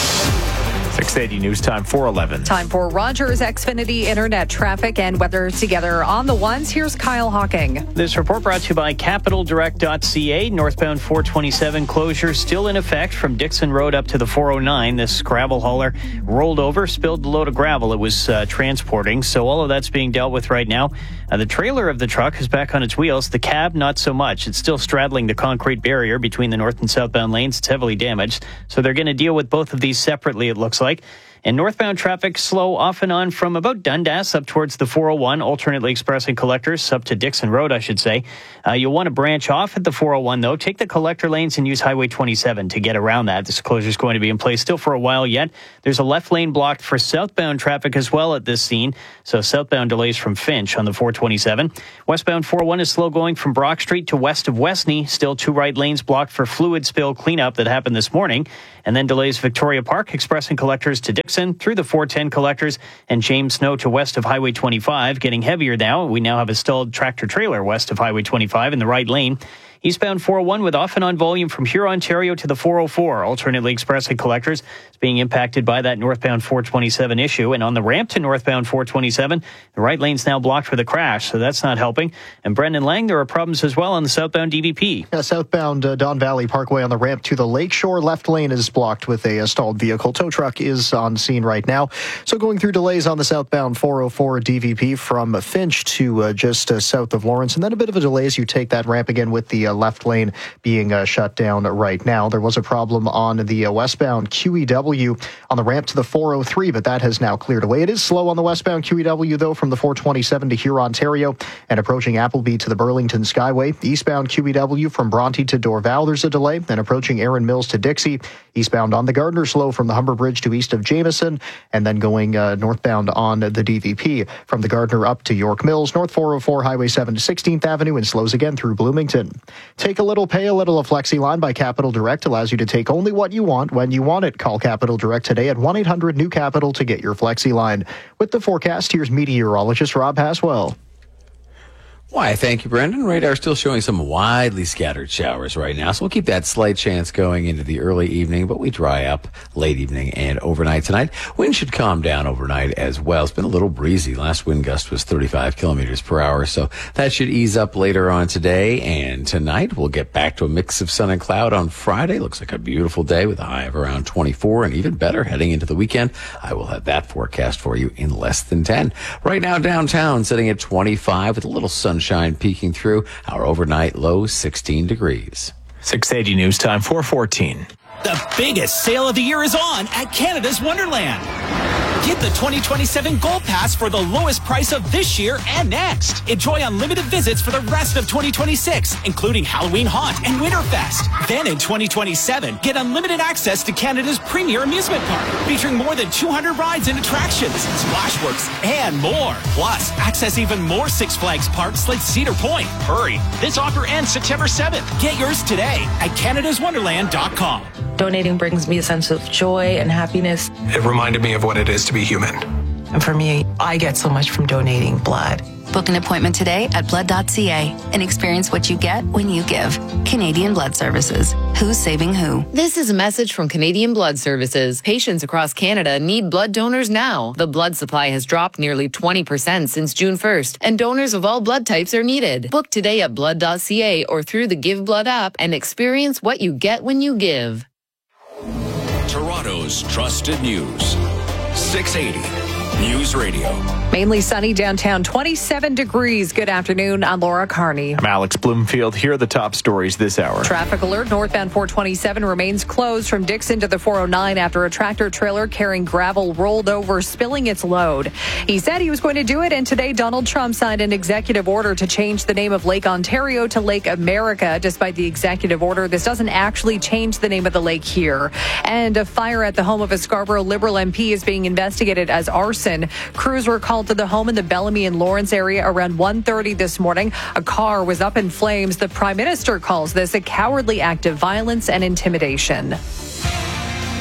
six eighty News Time, four eleven. Time for Rogers Xfinity Internet traffic and weather together on the ones. Here's Kyle Hawking. This report brought to you by capital direct dot c a. Northbound four twenty-seven closure still in effect from Dixon Road up to the four oh nine. This gravel hauler rolled over, spilled a load of gravel it was uh, transporting. So all of that's being dealt with right now. Uh, the trailer of the truck is back on its wheels. The cab, not so much. It's still straddling the concrete barrier between the north and southbound lanes. It's heavily damaged. So they're going to deal with both of these separately, it looks like. And northbound traffic slow off and on from about Dundas up towards the four oh one, alternately expressing collectors up to Dixon Road, I should say. Uh, you'll want to branch off at the four oh one, though. Take the collector lanes and use Highway twenty-seven to get around that. This closure is going to be in place still for a while yet. There's a left lane blocked for southbound traffic as well at this scene. So southbound delays from Finch on the four twenty-seven. Westbound four oh one is slow going from Brock Street to west of Westney. Still two right lanes blocked for fluid spill cleanup that happened this morning. And then delays Victoria Park, expressing collectors to Dixon through the four ten collectors and James Snow to west of Highway twenty-five. Getting heavier now. We now have a stalled tractor trailer west of Highway twenty-five in the right lane. Eastbound four oh one with off and on volume from Huron, Ontario to the four oh four. Alternately expressing collectors is being impacted by that northbound four twenty-seven issue. And on the ramp to northbound four twenty-seven, the right lane's now blocked for the crash, so that's not helping. And Brendan Lang, there are problems as well on the southbound D V P. Yeah, southbound uh, Don Valley Parkway on the ramp to the Lakeshore. Left lane is blocked with a, a stalled vehicle. Tow truck is on scene right now. So going through delays on the southbound four oh four D V P from Finch to uh, just uh, south of Lawrence. And then a bit of a delay as you take that ramp again with the uh, left lane being uh, shut down right now. There was a problem on the uh, westbound Q E W on the ramp to the four oh three, but that has now cleared away. It is slow on the westbound Q E W, though, from the four twenty-seven to Huron, Ontario, and approaching Appleby to the Burlington Skyway. Eastbound Q E W from Bronte to Dorval, there's a delay, and approaching Erin Mills to Dixie. Eastbound on the Gardner slow from the Humber Bridge to east of Jameson, and then going uh, northbound on the D V P from the Gardner up to York Mills. North four oh four, Highway seven to sixteenth Avenue, and slows again through Bloomington. Take a little, pay a little. A FlexiLine by Capital Direct allows you to take only what you want when you want it. Call Capital Direct today at one eight hundred new capital to get your FlexiLine. With the forecast, here's meteorologist Rob Haswell. Why, thank you, Brendan. Radar still showing some widely scattered showers right now, so we'll keep that slight chance going into the early evening, but we dry up late evening and overnight tonight. Wind should calm down overnight as well. It's been a little breezy. Last wind gust was thirty-five kilometers per hour, so that should ease up later on today. And tonight, we'll get back to a mix of sun and cloud on Friday. Looks like a beautiful day with a high of around twenty-four, and even better heading into the weekend. I will have that forecast for you in less than ten. Right now, downtown, sitting at twenty-five with a little sunshine. Sunshine peeking through. Our overnight low sixteen degrees. six eighty News Time, four fourteen. The biggest sale of the year is on at Canada's Wonderland. Get the twenty twenty-seven Gold Pass for the lowest price of this year and next. Enjoy unlimited visits for the rest of twenty twenty-six, including Halloween Haunt and Winterfest. Then in twenty twenty-seven, get unlimited access to Canada's premier amusement park, featuring more than two hundred rides and attractions, Splashworks, and more. Plus, access even more Six Flags parks like Cedar Point. Hurry, this offer ends September seventh. Get yours today at canada's wonderland dot com. Donating brings me a sense of joy and happiness. It reminded me of what it is to be human. And for me, I get so much from donating blood. Book an appointment today at blood dot c a and experience what you get when you give. Canadian Blood Services. Who's saving who? This is a message from Canadian Blood Services. Patients across Canada need blood donors now. The blood supply has dropped nearly twenty percent since June first, and donors of all blood types are needed. Book today at blood dot c a or through the Give Blood app and experience what you get when you give. Toronto's trusted news. six eighty News Radio. Mainly sunny downtown, twenty-seven degrees. Good afternoon. I'm Laura Carney. I'm Alex Bloomfield. Here are the top stories this hour. Traffic alert. Northbound four twenty-seven remains closed from Dixon to the four oh nine after a tractor trailer carrying gravel rolled over, spilling its load. He said he was going to do it, and today Donald Trump signed an executive order to change the name of Lake Ontario to Lake America. Despite the executive order, this doesn't actually change the name of the lake here. And a fire at the home of a Scarborough Liberal M P is being investigated as arson. Crews were called to the home in the Bellamy and Lawrence area around one thirty this morning. A car was up in flames. The Prime Minister calls this a cowardly act of violence and intimidation.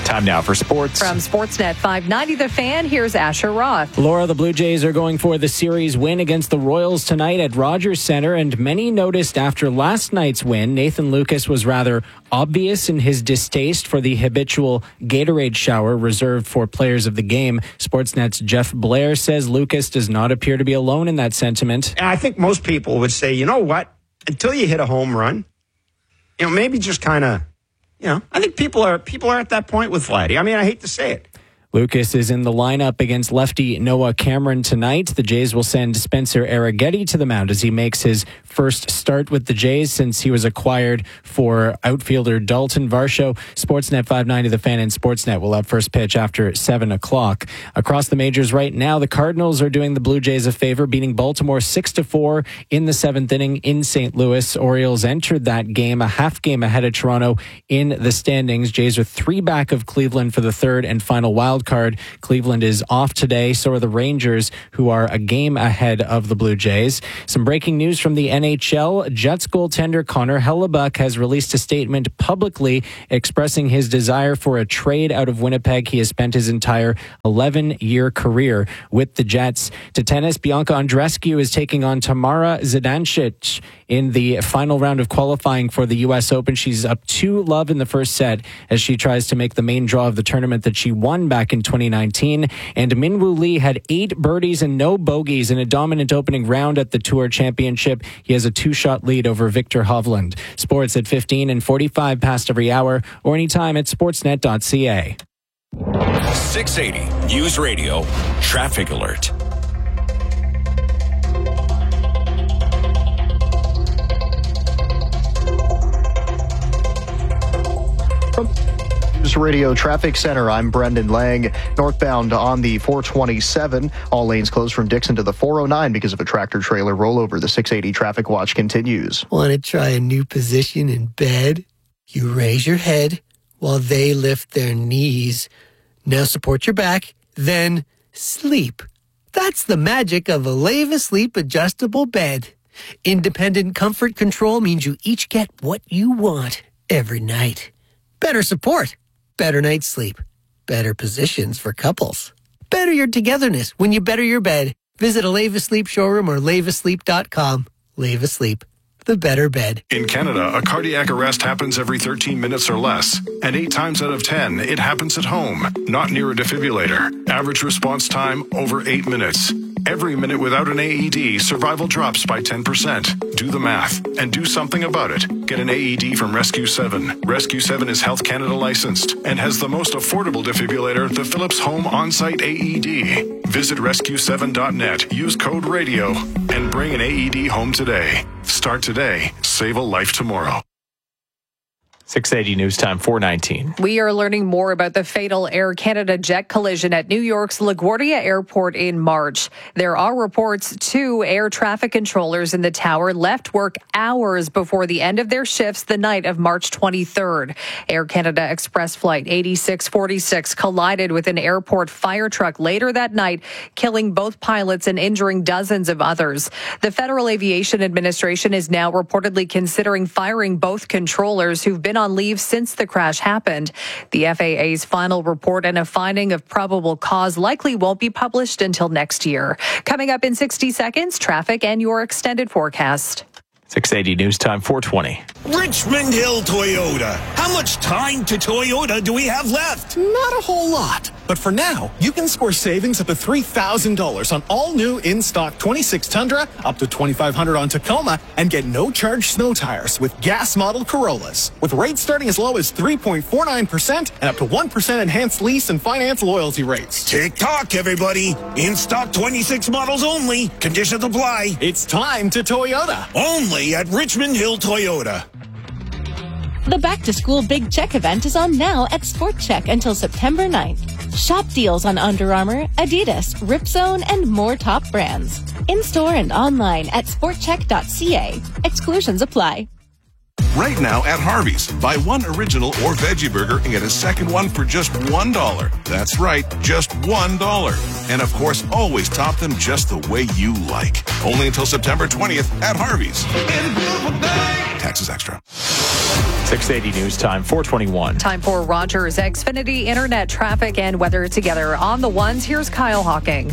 Time now for sports. From Sportsnet five ninety The Fan, here's Asher Roth. Laura, the Blue Jays are going for the series win against the Royals tonight at Rogers Center, and many noticed after last night's win, Nathan Lucas was rather obvious in his distaste for the habitual Gatorade shower reserved for players of the game. Sportsnet's Jeff Blair says Lucas does not appear to be alone in that sentiment. And I think most people would say, you know what, until you hit a home run, you know, maybe just kind of, you know, I think people are people are at that point with Vladdy. I mean, I hate to say it. Lucas is in the lineup against lefty Noah Cameron tonight. The Jays will send Spencer Arrighetti to the mound as he makes his first start with the Jays since he was acquired for outfielder Dalton Varsho. Sportsnet five ninety The Fan and Sportsnet will have first pitch after seven o'clock. Across the majors right now, the Cardinals are doing the Blue Jays a favor, beating Baltimore six to four in the seventh inning in Saint Louis. Orioles entered that game a half game ahead of Toronto in the standings. Jays are three back of Cleveland for the third and final wild card. Cleveland is off today. So are the Rangers, who are a game ahead of the Blue Jays. Some breaking news from the N H L. Jets goaltender Connor Hellebuyck has released a statement publicly expressing his desire for a trade out of Winnipeg. He has spent his entire eleven-year career with the Jets. To tennis, Bianca Andreescu is taking on Tamara Zidancic in the final round of qualifying for the U S Open. She's up two love in the first set as she tries to make the main draw of the tournament that she won back in twenty nineteen. And Minwoo Lee had eight birdies and no bogeys in a dominant opening round at the Tour Championship. He has a two-shot lead over Victor Hovland. Sports at fifteen and forty-five past every hour or anytime at sportsnet dot c a. six eighty News Radio Traffic Alert. News Radio Traffic Center, I'm Brendan Lang. Northbound on the four twenty-seven, all lanes closed from Dixon to the four oh nine because of a tractor-trailer rollover. The six eighty traffic watch continues. Want to try a new position in bed? You raise your head while they lift their knees. Now support your back, then sleep. That's the magic of a Leva Sleep adjustable bed. Independent comfort control means you each get what you want every night. Better support. Better night's sleep. Better positions for couples. Better your togetherness when you better your bed. Visit a Leva Sleep showroom or leva sleep dot com. Leva Sleep, the better bed. In Canada, a cardiac arrest happens every thirteen minutes or less. And eight times out of ten, it happens at home, not near a defibrillator. Average response time, over eight minutes. Every minute without an A E D, survival drops by ten percent. Do the math and do something about it. Get an A E D from Rescue seven. Rescue seven is Health Canada licensed and has the most affordable defibrillator, the Philips Home On-Site A E D. Visit rescue seven dot net, use code RADIO, and bring an A E D home today. Start today, save a life tomorrow. six eighty News Time, four nineteen. We are learning more about the fatal Air Canada jet collision at New York's LaGuardia Airport in March. There are reports two air traffic controllers in the tower left work hours before the end of their shifts the night of March twenty-third. Air Canada Express Flight eighty-six forty-six collided with an airport fire truck later that night, killing both pilots and injuring dozens of others. The Federal Aviation Administration is now reportedly considering firing both controllers who've been on leave since the crash happened. The F A A's final report and a finding of probable cause likely won't be published until next year. Coming up in sixty seconds, traffic and your extended forecast. six eighty News Time, four twenty. Richmond Hill Toyota. How much time to Toyota do we have left? Not a whole lot. But for now, you can score savings up to three thousand dollars on all new in-stock twenty-six Tundra, up to twenty-five hundred dollars on Tacoma, and get no-charge snow tires with gas model Corollas. With rates starting as low as three point four nine percent and up to one percent enhanced lease and finance loyalty rates. Tick-tock, everybody. In-stock twenty-six models only. Conditions apply. It's time to Toyota. Only at Richmond Hill Toyota. The Back to School Big Check event is on now at Sport Check until September ninth. Shop deals on Under Armour, Adidas, Ripzone, and more top brands. In-store and online at sport check dot c a. Exclusions apply. Right now at Harvey's, buy one original or veggie burger and get a second one for just one dollar. That's right, just one dollar. And of course, always top them just the way you like. Only until September twentieth at Harvey's. Taxes extra. six eighty News Time, four twenty-one. Time for Rogers Xfinity Internet traffic and weather together on the ones. Here's Kyle Hawking.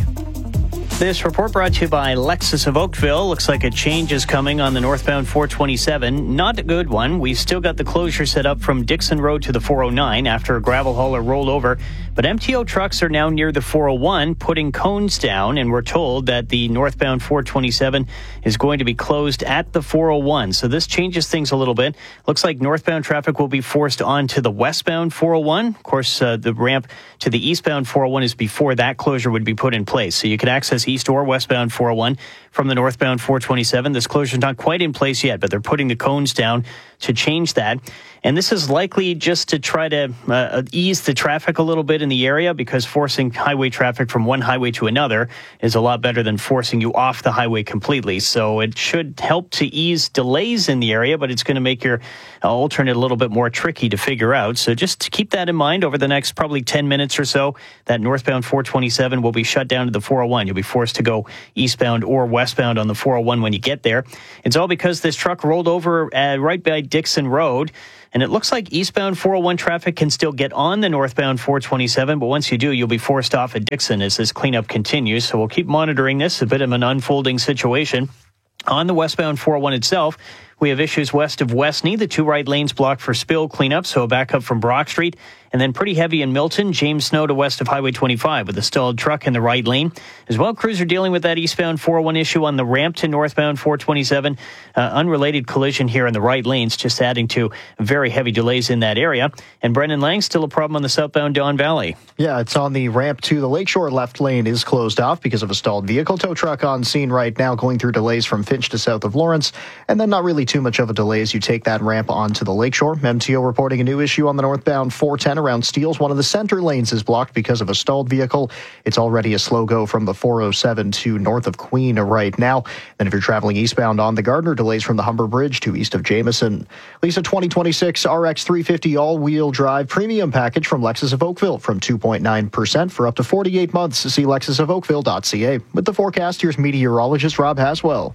This report brought to you by Lexus of Oakville. Looks like a change is coming on the northbound four twenty-seven. Not a good one. We've still got the closure set up from Dixon Road to the four oh nine after a gravel hauler rolled over. But M T O trucks are now near the four oh one, putting cones down, and we're told that the northbound four twenty-seven is going to be closed at the four oh one. So this changes things a little bit. Looks like northbound traffic will be forced onto the westbound four oh one. Of course, uh, the ramp to the eastbound four oh one is before that closure would be put in place. So you could access east or westbound four oh one from the northbound four twenty-seven. This closure is not quite in place yet, but they're putting the cones down to change that. And this is likely just to try to uh, ease the traffic a little bit in the area, because forcing highway traffic from one highway to another is a lot better than forcing you off the highway completely. So it should help to ease delays in the area, but it's going to make your uh, alternate a little bit more tricky to figure out. So just to keep that in mind over the next probably ten minutes or so, that northbound four twenty-seven will be shut down to the four oh one. You'll be forced to go eastbound or westbound on the four oh one when you get there. It's all because this truck rolled over uh, right by Dixon Road. And it looks like eastbound four oh one traffic can still get on the northbound four twenty-seven, but once you do, you'll be forced off at Dixon as this cleanup continues. So we'll keep monitoring this, a bit of an unfolding situation. On the westbound four oh one itself, we have issues west of Westney, the two right lanes blocked for spill cleanup, so a backup from Brock Street. And then pretty heavy in Milton, James Snow to west of Highway twenty-five with a stalled truck in the right lane. As well, crews are dealing with that eastbound four oh one issue on the ramp to northbound four twenty-seven. Uh, unrelated collision here in the right lanes, just adding to very heavy delays in that area. And Brendan Lang, still a problem on the southbound Don Valley. Yeah, it's on the ramp to the Lakeshore. Left lane is closed off because of a stalled vehicle. Tow truck on scene right now, going through delays from Finch to south of Lawrence. And then not really too much of a delay as you take that ramp onto the Lakeshore. M T O reporting a new issue on the northbound four ten around Steeles. One of the center lanes is blocked because of a stalled vehicle. It's already a slow go from the four oh seven to north of Queen right now. Then if you're traveling eastbound on the Gardner, delays from the Humber Bridge to east of Jameson. Lisa, twenty twenty-six R X three fifty all-wheel drive premium package from Lexus of Oakville from two point nine percent for up to forty-eight months. See lexus of oakville dot c a. With the forecast, here's meteorologist Rob Haswell.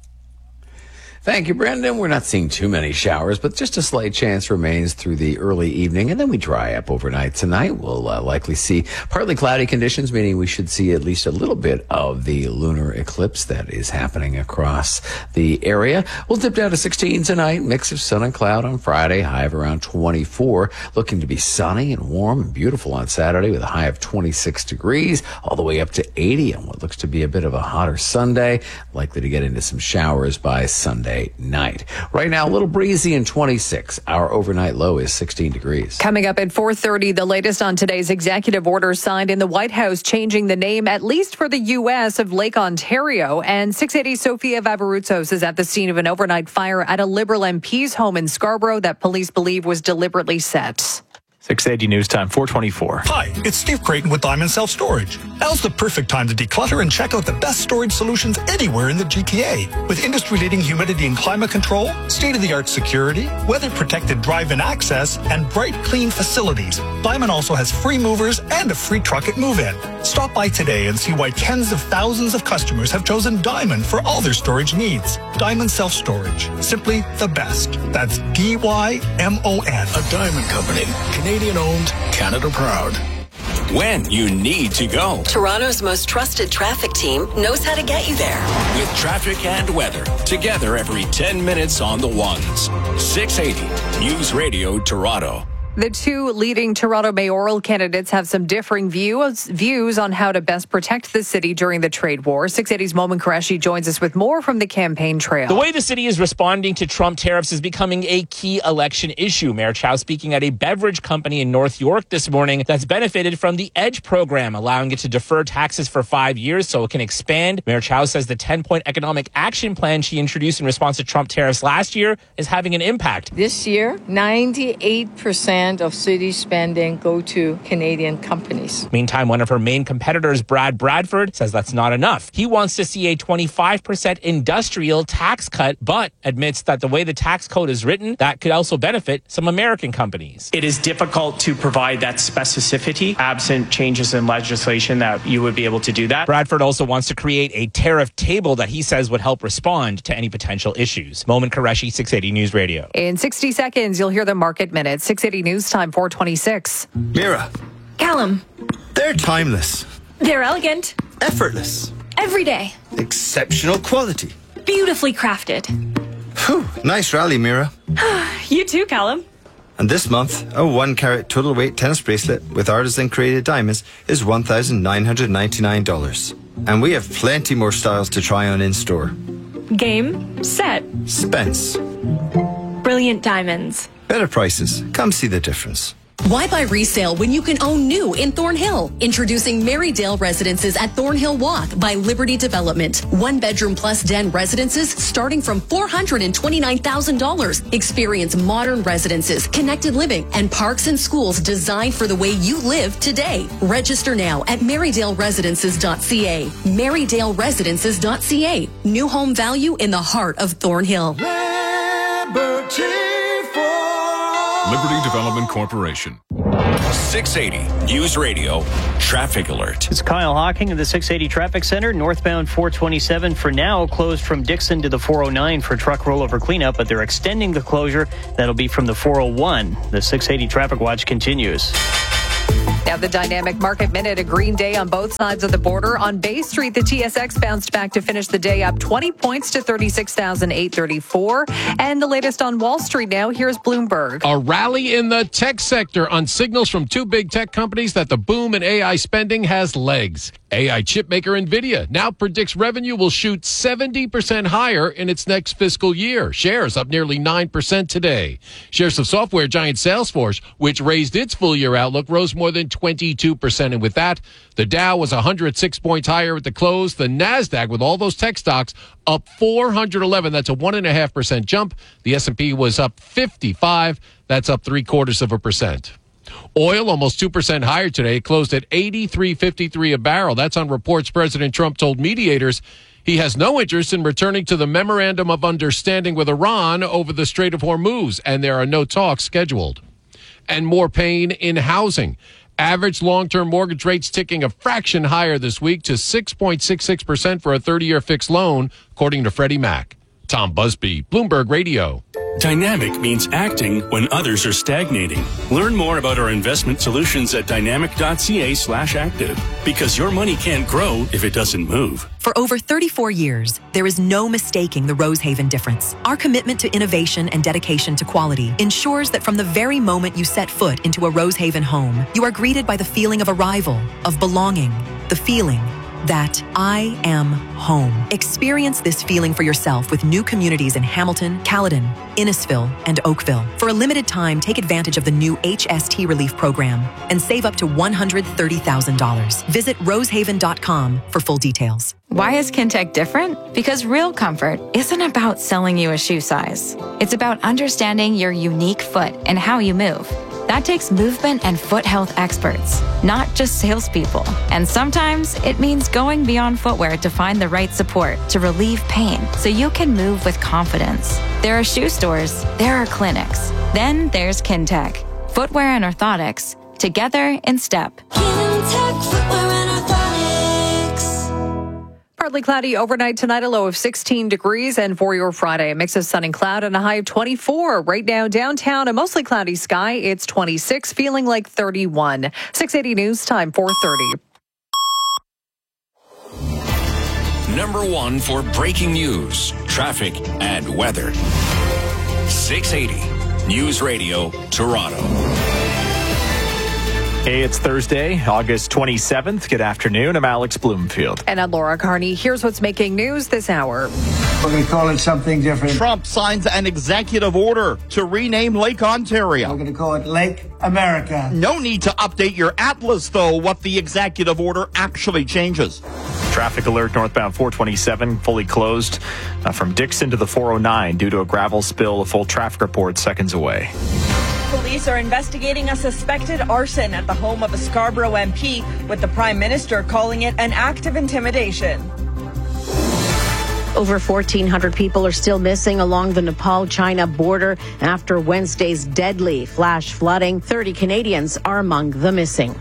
Thank you, Brendan. We're not seeing too many showers, but just a slight chance remains through the early evening, and then we dry up overnight. Tonight, we'll uh, likely see partly cloudy conditions, meaning we should see at least a little bit of the lunar eclipse that is happening across the area. We'll dip down to sixteen tonight, mix of sun and cloud on Friday, high of around twenty-four, looking to be sunny and warm and beautiful on Saturday with a high of twenty-six degrees, all the way up to eighty on what looks to be a bit of a hotter Sunday, likely to get into some showers by Sunday night. Right now, a little breezy and twenty-six. Our overnight low is sixteen degrees. Coming up at four thirty, the latest on today's executive order signed in the White House changing the name, at least for the U S, of Lake Ontario. And six eighty Sofia Vavarutsos is at the scene of an overnight fire at a Liberal M P's home in Scarborough that police believe was deliberately set. six eighty News Time, four twenty-four. Hi, it's Steve Creighton with Diamond Self Storage. Now's the perfect time to declutter and check out the best storage solutions anywhere in the G T A. With industry-leading humidity and climate control, state-of-the-art security, weather-protected drive-in access, and bright, clean facilities, Diamond also has free movers and a free truck at move-in. Stop by today and see why tens of thousands of customers have chosen Diamond for all their storage needs. Diamond Self Storage. Simply the best. That's D Y M O N. A Diamond Company. Canadian owned, Canada proud. When you need to go. Toronto's most trusted traffic team knows how to get you there. With traffic and weather, together every ten minutes on the ones. six eighty News Radio Toronto. The two leading Toronto mayoral candidates have some differing views views on how to best protect the city during the trade war. six eighty's Momin Qureshi joins us with more from the campaign trail. The way the city is responding to Trump tariffs is becoming a key election issue. Mayor Chow speaking at a beverage company in North York this morning that's benefited from the EDGE program, allowing it to defer taxes for five years so it can expand. Mayor Chow says the ten-point economic action plan she introduced in response to Trump tariffs last year is having an impact. This year, ninety-eight percent percent of city spending go to Canadian companies. Meantime, one of her main competitors, Brad Bradford, says that's not enough. He wants to see a twenty-five percent industrial tax cut, but admits that the way the tax code is written, that could also benefit some American companies. It is difficult to provide that specificity absent changes in legislation that you would be able to do that. Bradford also wants to create a tariff table that he says would help respond to any potential issues. Moment Qureshi, six eighty News Radio. In sixty seconds, you'll hear the market minute. six eighty News Time, four twenty-six. Mira. Callum. They're timeless. They're elegant. Effortless. Every day. Exceptional quality. Beautifully crafted. Whew, nice rally, Mira. You too, Callum. And this month, a one carat total weight tennis bracelet with artisan created diamonds is one thousand nine hundred ninety-nine dollars. And we have plenty more styles to try on in store. Game, set. Spence. Brilliant diamonds. Better prices. Come see the difference. Why buy resale when you can own new in Thornhill? Introducing Marydale Residences at Thornhill Walk by Liberty Development. One bedroom plus den residences starting from four hundred twenty-nine thousand dollars. Experience modern residences, connected living, and parks and schools designed for the way you live today. Register now at marydale residences dot c a. marydale residences dot c a. New home value in the heart of Thornhill. Liberty Liberty Development Corporation. six eighty News Radio Traffic Alert. It's Kyle Hawking of the six eighty Traffic Center. Northbound four twenty-seven for now closed from Dixon to the four oh nine for truck rollover cleanup, but they're extending the closure. That'll be from the four oh one. The six eighty Traffic Watch continues. Now the dynamic market minute, a green day on both sides of the border. On Bay Street, the T S X bounced back to finish the day up twenty points to thirty-six thousand eight hundred thirty-four. And the latest on Wall Street now, here's Bloomberg. A rally in the tech sector on signals from two big tech companies that the boom in A I spending has legs. A I chip maker NVIDIA now predicts revenue will shoot seventy percent higher in its next fiscal year. Shares up nearly nine percent today. Shares of software giant Salesforce, which raised its full-year outlook, rose more than twenty-two percent. And with that, the Dow was one hundred six points higher at the close. The NASDAQ, with all those tech stocks, up four hundred eleven. That's a one point five percent jump. The S and P was up fifty-five. That's up three quarters of a percent. Oil almost two percent higher today. It closed at eighty-three fifty-three a barrel. That's on reports President Trump told mediators he has no interest in returning to the Memorandum of Understanding with Iran over the Strait of Hormuz, and there are no talks scheduled. And more pain in housing. Average long-term mortgage rates ticking a fraction higher this week to six point six six percent for a thirty-year fixed loan, according to Freddie Mac. Tom Busby, Bloomberg Radio. Dynamic means acting when others are stagnating. Learn more about our investment solutions at dynamic.ca slash active. Because your money can't grow if it doesn't move. For over thirty-four years, there is no mistaking the Rosehaven difference. Our commitment to innovation and dedication to quality ensures that from the very moment you set foot into a Rosehaven home, you are greeted by the feeling of arrival, of belonging, the feeling that I am home. Experience this feeling for yourself with new communities in Hamilton, Caledon, Innisfil, and Oakville. For a limited time, take advantage of the new H S T Relief Program and save up to one hundred thirty thousand dollars. Visit rosehaven dot com for full details. Why is Kintec different? Because real comfort isn't about selling you a shoe size. It's about understanding your unique foot and how you move. That takes movement and foot health experts, not just salespeople. And sometimes it means going beyond footwear to find the right support to relieve pain so you can move with confidence. There are shoe stores, there are clinics. Then there's Kintec. Footwear and orthotics, together in step. Kintec Footwear and Orthotics. Partly cloudy overnight tonight, a low of sixteen degrees. And for your Friday, a mix of sun and cloud and a high of twenty-four. Right now, downtown, a mostly cloudy sky. It's twenty-six, feeling like thirty-one. six eighty News Time, four thirty. Number one for breaking news, traffic, and weather. six eighty News Radio, Toronto. Hey, it's Thursday, August twenty-seventh. Good afternoon. I'm Alex Bloomfield. And I'm Laura Carney. Here's what's making news this hour. We're going to call it something different. Trump signs an executive order to rename Lake Ontario. We're going to call it Lake America. No need to update your atlas, though, what the executive order actually changes. Traffic alert northbound four twenty-seven fully closed uh, from Dixon to the four oh nine due to a gravel spill. A full traffic report seconds away. Police are investigating a suspected arson at the home of a Scarborough M P, with the Prime Minister calling it an act of intimidation. Over fourteen hundred people are still missing along the Nepal-China border after Wednesday's deadly flash flooding. thirty Canadians are among the missing.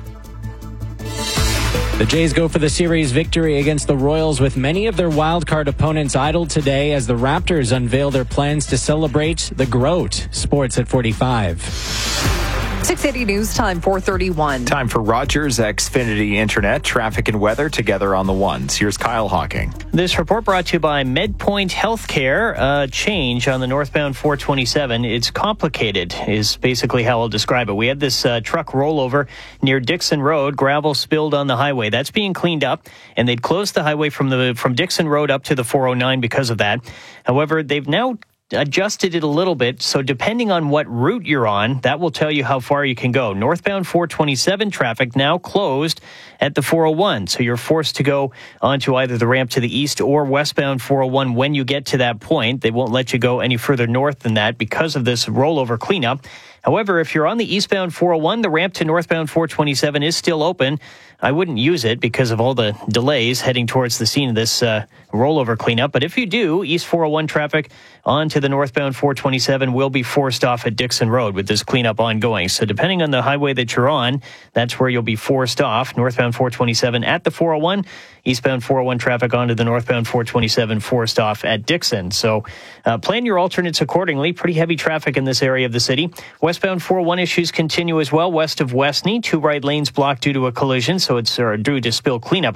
The Jays go for the series victory against the Royals, with many of their wildcard opponents idle today as the Raptors unveil their plans to celebrate the GROAT. Sports at forty-five. six eighty News Time, four thirty-one. Time for Rogers Xfinity Internet, traffic and weather together on the ones. Here's Kyle Hawking. This report brought to you by MedPoint Healthcare. A change on the northbound four twenty-seven. It's complicated, is basically how I'll describe it. We had this uh, truck rollover near Dixon Road. Gravel spilled on the highway. That's being cleaned up, and they'd closed the highway from the from Dixon Road up to the four oh nine because of that. However, they've now adjusted it a little bit, so depending on what route you're on, that will tell you how far you can go. Northbound four twenty-seven traffic now closed at the four oh one, so you're forced to go onto either the ramp to the east or westbound four oh one when you get to that point. They won't let you go any further north than that because of this rollover cleanup. However, if you're on the eastbound four oh one, the ramp to northbound four twenty-seven is still open. I wouldn't use it because of all the delays heading towards the scene of this uh, rollover cleanup. But if you do, East four oh one traffic onto the northbound four twenty-seven will be forced off at Dixon Road with this cleanup ongoing. So depending on the highway that you're on, that's where you'll be forced off. Northbound four twenty-seven at the four oh one, eastbound four oh one traffic onto the northbound four twenty-seven forced off at Dixon. So uh, plan your alternates accordingly. Pretty heavy traffic in this area of the city. Westbound four oh one issues continue as well. West of Westney, two right lanes blocked due to a collision, so it's uh, due to spill cleanup.